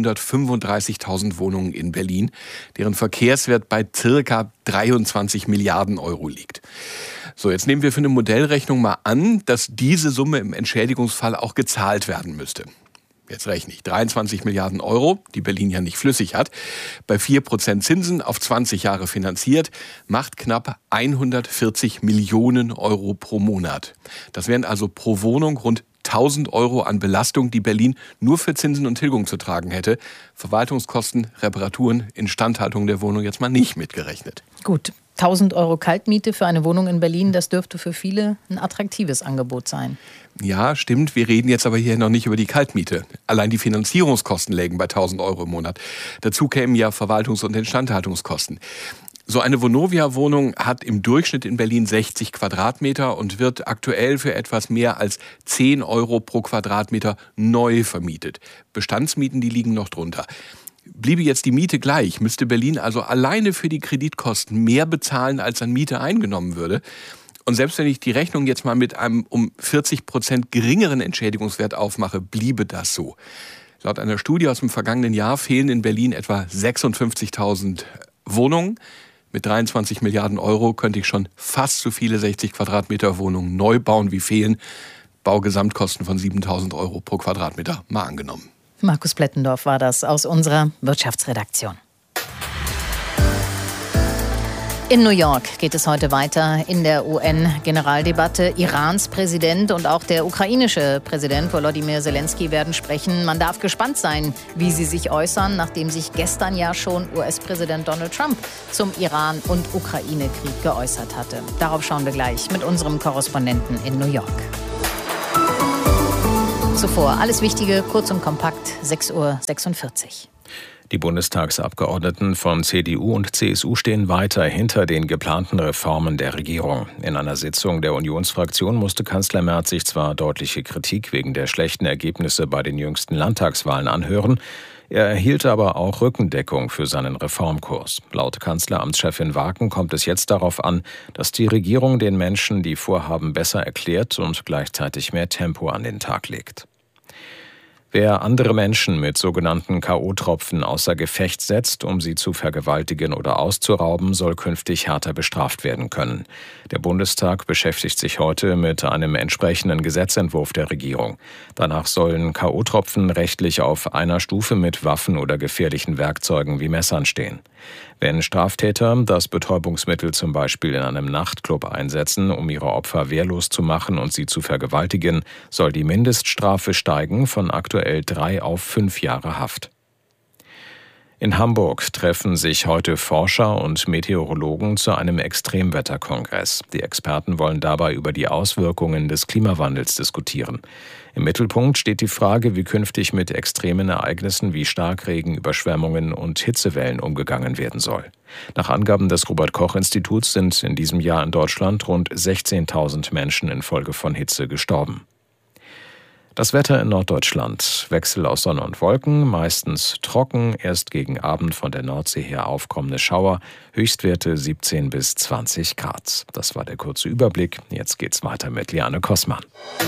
Speaker 9: 135.000 Wohnungen in Berlin, deren Verkehrswert bei circa 23 Milliarden Euro liegt. So, jetzt nehmen wir für eine Modellrechnung mal an, dass diese Summe im Entschädigungsfall auch gezahlt werden müsste. Jetzt rechne ich, 23 Milliarden Euro, die Berlin ja nicht flüssig hat, bei 4% Zinsen auf 20 Jahre finanziert, macht knapp 140 Millionen Euro pro Monat. Das wären also pro Wohnung rund 1.000 Euro an Belastung, die Berlin nur für Zinsen und Tilgung zu tragen hätte. Verwaltungskosten, Reparaturen, Instandhaltung der Wohnung jetzt mal nicht mitgerechnet.
Speaker 2: Gut, 1.000 Euro Kaltmiete für eine Wohnung in Berlin, das dürfte für viele ein attraktives Angebot sein.
Speaker 9: Ja, stimmt. Wir reden jetzt aber hier noch nicht über die Kaltmiete. Allein die Finanzierungskosten lägen bei 1.000 Euro im Monat. Dazu kämen ja Verwaltungs- und Instandhaltungskosten. So eine Vonovia-Wohnung hat im Durchschnitt in Berlin 60 Quadratmeter und wird aktuell für etwas mehr als 10 Euro pro Quadratmeter neu vermietet. Bestandsmieten, die liegen noch drunter. Bliebe jetzt die Miete gleich, müsste Berlin also alleine für die Kreditkosten mehr bezahlen, als an Miete eingenommen würde. Und selbst wenn ich die Rechnung jetzt mal mit einem um 40% geringeren Entschädigungswert aufmache, bliebe das so. Laut einer Studie aus dem vergangenen Jahr fehlen in Berlin etwa 56.000 Wohnungen. Mit 23 Milliarden Euro könnte ich schon fast so viele 60 Quadratmeter Wohnungen neu bauen, wie fehlen. Baugesamtkosten von 7.000 Euro pro Quadratmeter, mal angenommen.
Speaker 2: Markus Plettendorf war das aus unserer Wirtschaftsredaktion. In New York geht es heute weiter in der UN-Generaldebatte. Irans Präsident und auch der ukrainische Präsident Volodymyr Zelensky werden sprechen. Man darf gespannt sein, wie sie sich äußern, nachdem sich gestern ja schon US-Präsident Donald Trump zum Iran- und Ukraine-Krieg geäußert hatte. Darauf schauen wir gleich mit unserem Korrespondenten in New York. Zuvor alles Wichtige, kurz und kompakt, 6:46 Uhr.
Speaker 5: Die Bundestagsabgeordneten von CDU und CSU stehen weiter hinter den geplanten Reformen der Regierung. In einer Sitzung der Unionsfraktion musste Kanzler Merz sich zwar deutliche Kritik wegen der schlechten Ergebnisse bei den jüngsten Landtagswahlen anhören, er erhielt aber auch Rückendeckung für seinen Reformkurs. Laut Kanzleramtschefin Waken kommt es jetzt darauf an, dass die Regierung den Menschen die Vorhaben besser erklärt und gleichzeitig mehr Tempo an den Tag legt. Wer andere Menschen mit sogenannten K.O.-Tropfen außer Gefecht setzt, um sie zu vergewaltigen oder auszurauben, soll künftig härter bestraft werden können. Der Bundestag beschäftigt sich heute mit einem entsprechenden Gesetzentwurf der Regierung. Danach sollen K.O.-Tropfen rechtlich auf einer Stufe mit Waffen oder gefährlichen Werkzeugen wie Messern stehen. Wenn Straftäter das Betäubungsmittel zum Beispiel in einem Nachtclub einsetzen, um ihre Opfer wehrlos zu machen und sie zu vergewaltigen, soll die Mindeststrafe steigen von aktuell 3 auf 5 Jahre Haft. In Hamburg treffen sich heute Forscher und Meteorologen zu einem Extremwetterkongress. Die Experten wollen dabei über die Auswirkungen des Klimawandels diskutieren. Im Mittelpunkt steht die Frage, wie künftig mit extremen Ereignissen wie Starkregen, Überschwemmungen und Hitzewellen umgegangen werden soll. Nach Angaben des Robert-Koch-Instituts sind in diesem Jahr in Deutschland rund 16.000 Menschen infolge von Hitze gestorben. Das Wetter in Norddeutschland. Wechsel aus Sonne und Wolken, meistens trocken, erst gegen Abend von der Nordsee her aufkommende Schauer, Höchstwerte 17 bis 20 Grad. Das war der kurze Überblick. Jetzt geht's weiter mit Liane Kossmann.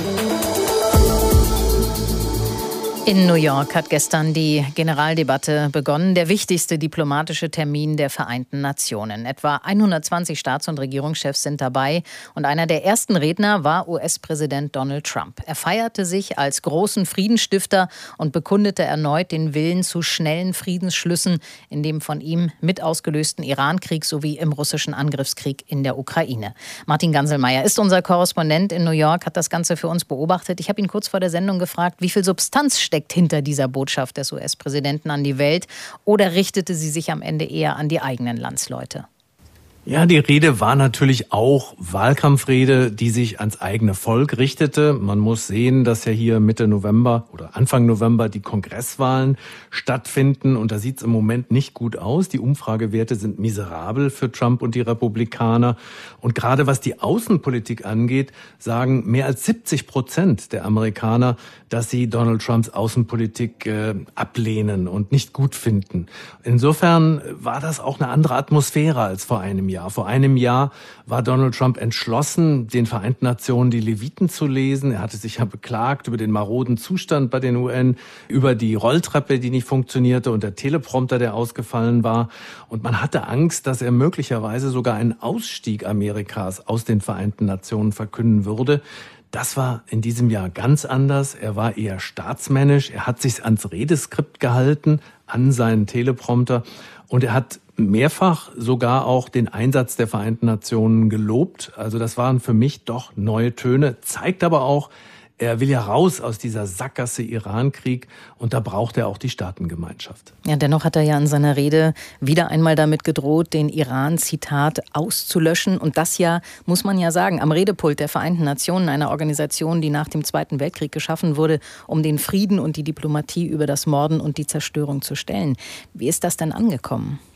Speaker 2: In New York hat gestern die Generaldebatte begonnen, der wichtigste diplomatische Termin der Vereinten Nationen. Etwa 120 Staats- und Regierungschefs sind dabei und einer der ersten Redner war US-Präsident Donald Trump. Er feierte sich als großen Friedensstifter und bekundete erneut den Willen zu schnellen Friedensschlüssen in dem von ihm mit ausgelösten Irankrieg sowie im russischen Angriffskrieg in der Ukraine. Martin Ganselmeier ist unser Korrespondent in New York, hat das Ganze für uns beobachtet. Ich habe ihn kurz vor der Sendung gefragt, wie viel Substanz steckt hinter dieser Botschaft des US-Präsidenten an die Welt, oder richtete sie sich am Ende eher an die eigenen Landsleute?
Speaker 10: Ja, die Rede war natürlich auch Wahlkampfrede, die sich ans eigene Volk richtete. Man muss sehen, dass ja hier Mitte November oder Anfang November die Kongresswahlen stattfinden und da sieht es im Moment nicht gut aus. Die Umfragewerte sind miserabel für Trump und die Republikaner. Und gerade was die Außenpolitik angeht, sagen mehr als 70% der Amerikaner, dass sie Donald Trumps Außenpolitik ablehnen und nicht gut finden. Insofern war das auch eine andere Atmosphäre als vor einem Jahr. Vor einem Jahr war Donald Trump entschlossen, den Vereinten Nationen die Leviten zu lesen. Er hatte sich ja beklagt über den maroden Zustand bei den UN, über die Rolltreppe, die nicht funktionierte und der Teleprompter, der ausgefallen war. Und man hatte Angst, dass er möglicherweise sogar einen Ausstieg Amerikas aus den Vereinten Nationen verkünden würde. Das war in diesem Jahr ganz anders. Er war eher staatsmännisch. Er hat sich ans Redeskript gehalten, an seinen Teleprompter. Und er hat mehrfach sogar auch den Einsatz der Vereinten Nationen gelobt. Also das waren für mich doch neue Töne. Zeigt aber auch, er will ja raus aus dieser Sackgasse Irankrieg und da braucht er auch die Staatengemeinschaft.
Speaker 2: Ja, dennoch hat er ja in seiner Rede wieder einmal damit gedroht, den Iran, Zitat, auszulöschen. Und das ja, muss man ja sagen, am Redepult der Vereinten Nationen, einer Organisation, die nach dem Zweiten Weltkrieg geschaffen wurde, um den Frieden und die Diplomatie über das Morden und die Zerstörung zu stellen. Wie ist das denn angekommen?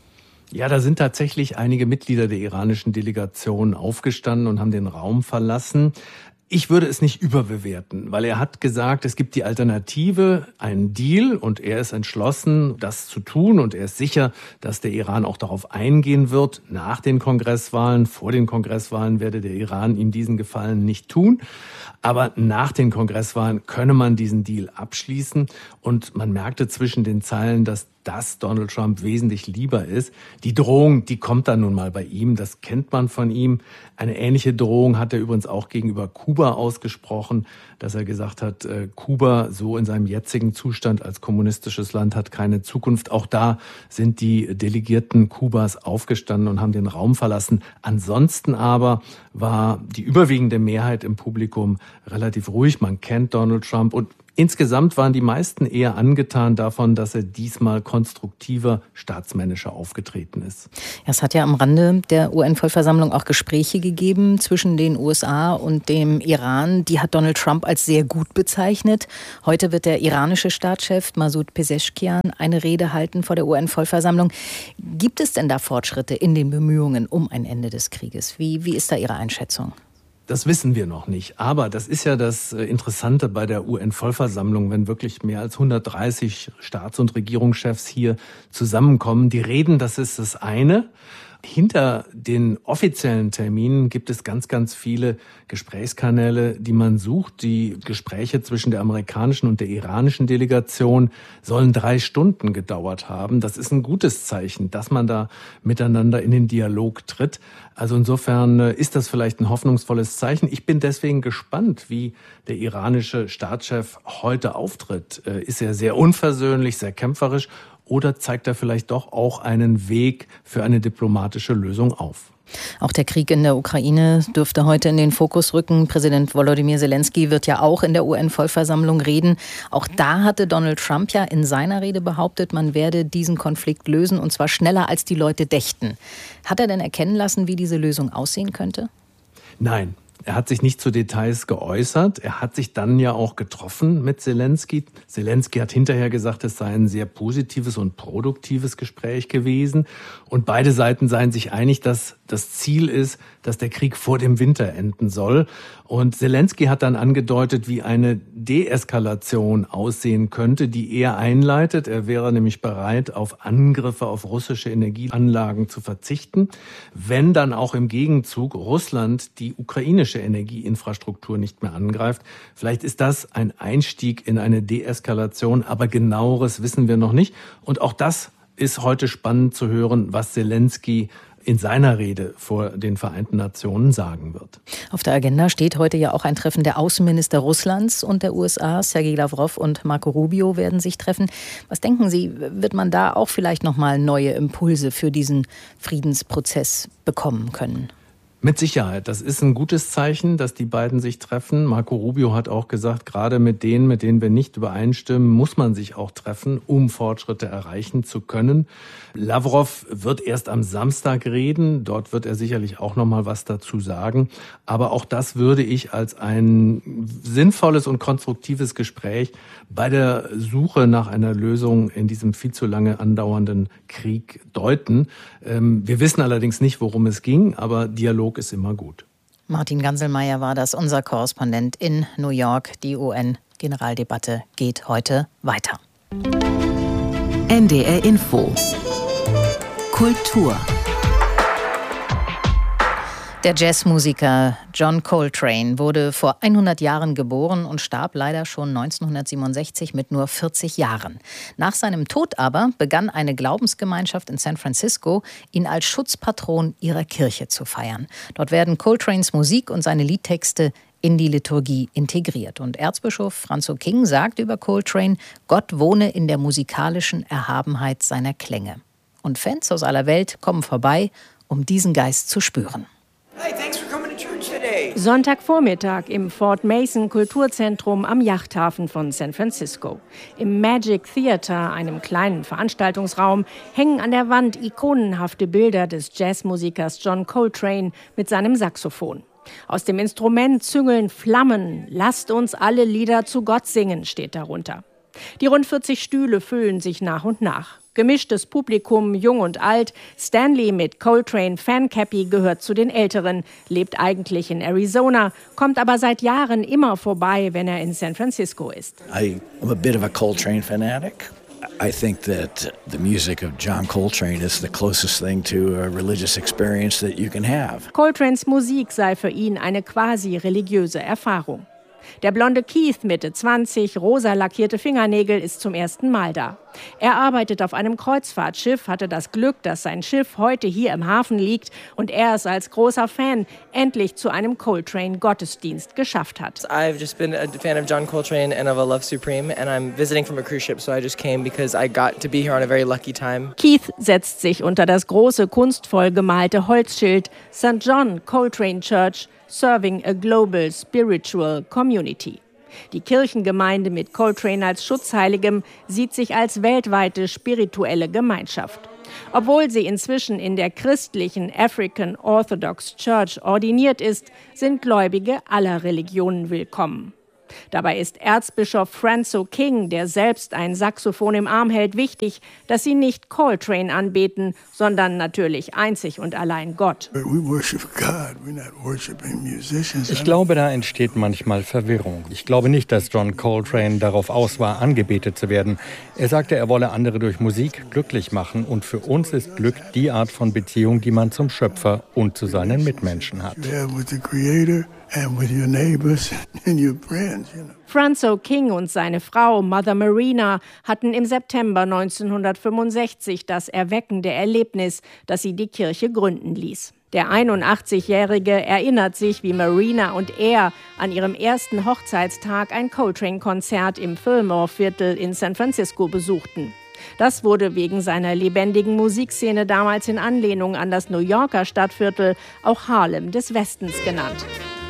Speaker 10: Ja, da sind tatsächlich einige Mitglieder der iranischen Delegation aufgestanden und haben den Raum verlassen. Ich würde es nicht überbewerten, weil er hat gesagt, es gibt die Alternative, einen Deal, und er ist entschlossen, das zu tun, und er ist sicher, dass der Iran auch darauf eingehen wird nach den Kongresswahlen. Vor den Kongresswahlen werde der Iran ihm diesen Gefallen nicht tun. Aber nach den Kongresswahlen könne man diesen Deal abschließen, und man merkte zwischen den Zeilen, dass das Donald Trump wesentlich lieber ist. Die Drohung, die kommt dann nun mal bei ihm, das kennt man von ihm. Eine ähnliche Drohung hat er übrigens auch gegenüber Kuba ausgesprochen, dass er gesagt hat, Kuba so in seinem jetzigen Zustand als kommunistisches Land hat keine Zukunft. Auch da sind die Delegierten Kubas aufgestanden und haben den Raum verlassen. Ansonsten aber war die überwiegende Mehrheit im Publikum relativ ruhig. Man kennt Donald Trump, und insgesamt waren die meisten eher angetan davon, dass er diesmal konstruktiver, staatsmännischer aufgetreten ist.
Speaker 2: Es hat ja am Rande der UN-Vollversammlung auch Gespräche gegeben zwischen den USA und dem Iran. Die hat Donald Trump als sehr gut bezeichnet. Heute wird der iranische Staatschef Masoud Pezeshkian eine Rede halten vor der UN-Vollversammlung. Gibt es denn da Fortschritte in den Bemühungen um ein Ende des Krieges? Wie ist da Ihre Einschätzung?
Speaker 10: Das wissen wir noch nicht. Aber das ist ja das Interessante bei der UN-Vollversammlung, wenn wirklich mehr als 130 Staats- und Regierungschefs hier zusammenkommen. Die reden, das ist das eine. Hinter den offiziellen Terminen gibt es ganz, ganz viele Gesprächskanäle, die man sucht. Die Gespräche zwischen der amerikanischen und der iranischen Delegation sollen 3 Stunden gedauert haben. Das ist ein gutes Zeichen, dass man da miteinander in den Dialog tritt. Also insofern ist das vielleicht ein hoffnungsvolles Zeichen. Ich bin deswegen gespannt, wie der iranische Staatschef heute auftritt. Ist er sehr unversöhnlich, sehr kämpferisch? Oder zeigt er vielleicht doch auch einen Weg für eine diplomatische Lösung auf?
Speaker 2: Auch der Krieg in der Ukraine dürfte heute in den Fokus rücken. Präsident Volodymyr Zelensky wird ja auch in der UN-Vollversammlung reden. Auch da hatte Donald Trump ja in seiner Rede behauptet, man werde diesen Konflikt lösen, und zwar schneller, als die Leute dächten. Hat er denn erkennen lassen, wie diese Lösung aussehen könnte?
Speaker 10: Nein. Er hat sich nicht zu Details geäußert. Er hat sich dann ja auch getroffen mit Zelensky. Zelensky hat hinterher gesagt, es sei ein sehr positives und produktives Gespräch gewesen. Und beide Seiten seien sich einig, dass das Ziel ist, dass der Krieg vor dem Winter enden soll. Und Zelensky hat dann angedeutet, wie eine Deeskalation aussehen könnte, die er einleitet. Er wäre nämlich bereit, auf Angriffe auf russische Energieanlagen zu verzichten, wenn dann auch im Gegenzug Russland die ukrainische Energieinfrastruktur nicht mehr angreift. Vielleicht ist das ein Einstieg in eine Deeskalation, aber genaueres wissen wir noch nicht. Und auch das ist heute spannend zu hören, was Zelensky in seiner Rede vor den Vereinten Nationen sagen wird.
Speaker 2: Auf der Agenda steht heute ja auch ein Treffen der Außenminister Russlands und der USA. Sergei Lavrov und Marco Rubio werden sich treffen. Was denken Sie, wird man da auch vielleicht noch mal neue Impulse für diesen Friedensprozess bekommen können?
Speaker 10: Mit Sicherheit. Das ist ein gutes Zeichen, dass die beiden sich treffen. Marco Rubio hat auch gesagt, gerade mit denen wir nicht übereinstimmen, muss man sich auch treffen, um Fortschritte erreichen zu können. Lavrov wird erst am Samstag reden. Dort wird er sicherlich auch noch mal was dazu sagen. Aber auch das würde ich als ein sinnvolles und konstruktives Gespräch bei der Suche nach einer Lösung in diesem viel zu lange andauernden Krieg deuten. Wir wissen allerdings nicht, worum es ging, aber Dialog ist immer gut.
Speaker 2: Martin Ganselmeier war das, unser Korrespondent in New York. Die UN-Generaldebatte geht heute weiter.
Speaker 17: NDR Info. Kultur.
Speaker 2: Der Jazzmusiker John Coltrane wurde vor 100 Jahren geboren und starb leider schon 1967 mit nur 40 Jahren. Nach seinem Tod aber begann eine Glaubensgemeinschaft in San Francisco, ihn als Schutzpatron ihrer Kirche zu feiern. Dort werden Coltranes Musik und seine Liedtexte in die Liturgie integriert. Und Erzbischof Franzo King sagt über Coltrane, Gott wohne in der musikalischen Erhabenheit seiner Klänge. Und Fans aus aller Welt kommen vorbei, um diesen Geist zu spüren.
Speaker 11: Sonntagvormittag im Fort Mason Kulturzentrum am Yachthafen von San Francisco. Im Magic Theater, einem kleinen Veranstaltungsraum, hängen an der Wand ikonenhafte Bilder des Jazzmusikers John Coltrane mit seinem Saxophon. Aus dem Instrument züngeln Flammen. Lasst uns alle Lieder zu Gott singen, steht darunter. Die rund 40 Stühle füllen sich nach und nach. Gemischtes Publikum, jung und alt. Stanley mit Coltrane Fancappy gehört zu den Älteren, lebt eigentlich in Arizona, kommt aber seit Jahren immer vorbei, wenn er in San Francisco ist.
Speaker 12: I'm a bit of a Coltrane fanatic. I think that the music of John Coltrane is the closest thing to a religious experience that you can have.
Speaker 11: Coltranes Musik sei für ihn eine quasi religiöse Erfahrung. Der blonde Keith, Mitte 20, rosa lackierte Fingernägel, ist zum ersten Mal da. Er arbeitet auf einem Kreuzfahrtschiff, hatte das Glück, dass sein Schiff heute hier im Hafen liegt und er es als großer Fan endlich zu einem Coltrane-Gottesdienst geschafft hat.
Speaker 13: I've just been a fan of John Coltrane and of A Love Supreme and I'm visiting from a cruise ship, so I just came because I got to be here on a very lucky time.
Speaker 11: Keith setzt sich unter das große, kunstvoll gemalte Holzschild St. John Coltrane Church, Serving a Global Spiritual Community. Die Kirchengemeinde mit Coltrane als Schutzheiligem sieht sich als weltweite spirituelle Gemeinschaft. Obwohl sie inzwischen in der christlichen African Orthodox Church ordiniert ist, sind Gläubige aller Religionen willkommen. Dabei ist Erzbischof Franco King, der selbst ein Saxophon im Arm hält, wichtig, dass sie nicht Coltrane anbeten, sondern natürlich einzig und allein Gott.
Speaker 14: Ich glaube, da entsteht manchmal Verwirrung. Ich glaube nicht, dass John Coltrane darauf aus war, angebetet zu werden. Er sagte, er wolle andere durch Musik glücklich machen und für uns ist Glück die Art von Beziehung, die man zum Schöpfer und zu seinen Mitmenschen hat.
Speaker 11: Franco King und seine Frau Mother Marina hatten im September 1965 das erweckende Erlebnis, das sie die Kirche gründen ließ. Der 81-Jährige erinnert sich, wie Marina und er an ihrem ersten Hochzeitstag ein Coltrane-Konzert im Fillmore-Viertel in San Francisco besuchten. Das wurde wegen seiner lebendigen Musikszene damals in Anlehnung an das New Yorker Stadtviertel auch Harlem des Westens genannt.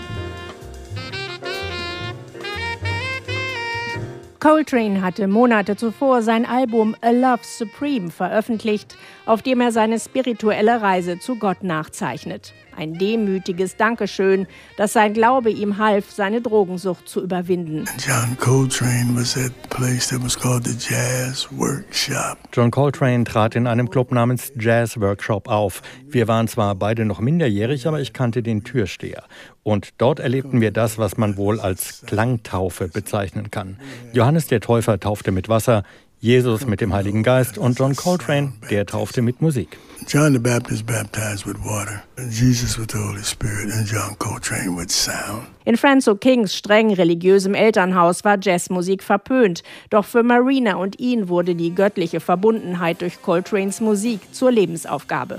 Speaker 11: Coltrane hatte Monate zuvor sein Album A Love Supreme veröffentlicht, auf dem er seine spirituelle Reise zu Gott nachzeichnet. Ein demütiges Dankeschön, dass sein Glaube ihm half, seine Drogensucht zu überwinden.
Speaker 14: John Coltrane trat in einem Club namens Jazz Workshop auf. Wir waren zwar beide noch minderjährig, aber ich kannte den Türsteher. Und dort erlebten wir das, was man wohl als Klangtaufe bezeichnen kann. Johannes der Täufer taufte mit Wasser, Jesus mit dem Heiligen Geist und John Coltrane, der taufte mit Musik.
Speaker 15: John the Baptist baptized with water, Jesus with the Holy Spirit and John Coltrane with sound.
Speaker 11: In Franco Kings streng religiösem Elternhaus war Jazzmusik verpönt. Doch für Marina und ihn wurde die göttliche Verbundenheit durch Coltranes Musik zur Lebensaufgabe.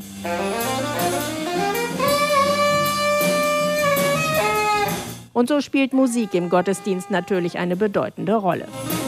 Speaker 11: Und so spielt Musik im Gottesdienst natürlich eine bedeutende Rolle.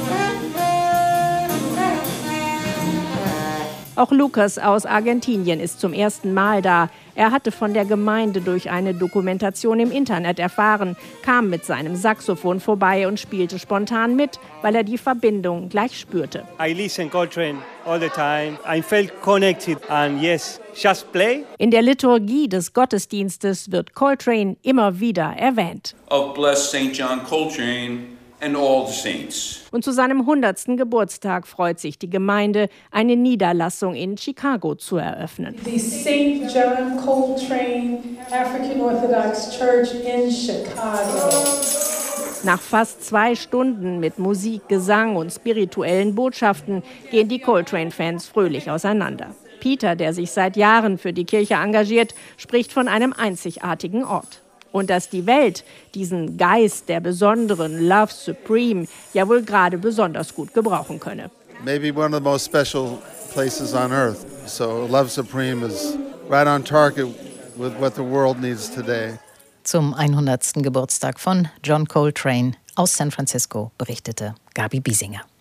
Speaker 11: Auch Lucas aus Argentinien ist zum ersten Mal da. Er hatte von der Gemeinde durch eine Dokumentation im Internet erfahren, kam mit seinem Saxophon vorbei und spielte spontan mit, weil er die Verbindung gleich spürte.
Speaker 16: I listen Coltrane all the time. I felt connected and yes, just play.
Speaker 11: In der Liturgie des Gottesdienstes wird Coltrane immer wieder erwähnt.
Speaker 26: Of blessed St. John Coltrane and all the saints.
Speaker 11: Und zu seinem 100. Geburtstag freut sich die Gemeinde, eine Niederlassung in Chicago zu eröffnen.
Speaker 27: The St. John Coltrane African Orthodox Church in Chicago.
Speaker 11: Nach fast 2 Stunden mit Musik, Gesang und spirituellen Botschaften gehen die Coltrane-Fans fröhlich auseinander. Peter, der sich seit Jahren für die Kirche engagiert, spricht von einem einzigartigen Ort. Und dass die Welt diesen Geist der besonderen Love Supreme ja wohl gerade besonders gut gebrauchen könne.
Speaker 28: Maybe one of the most special places on earth. So Love Supreme is right on target with what the world needs today.
Speaker 2: Zum 100. Geburtstag von John Coltrane aus San Francisco berichtete Gabi Biesinger.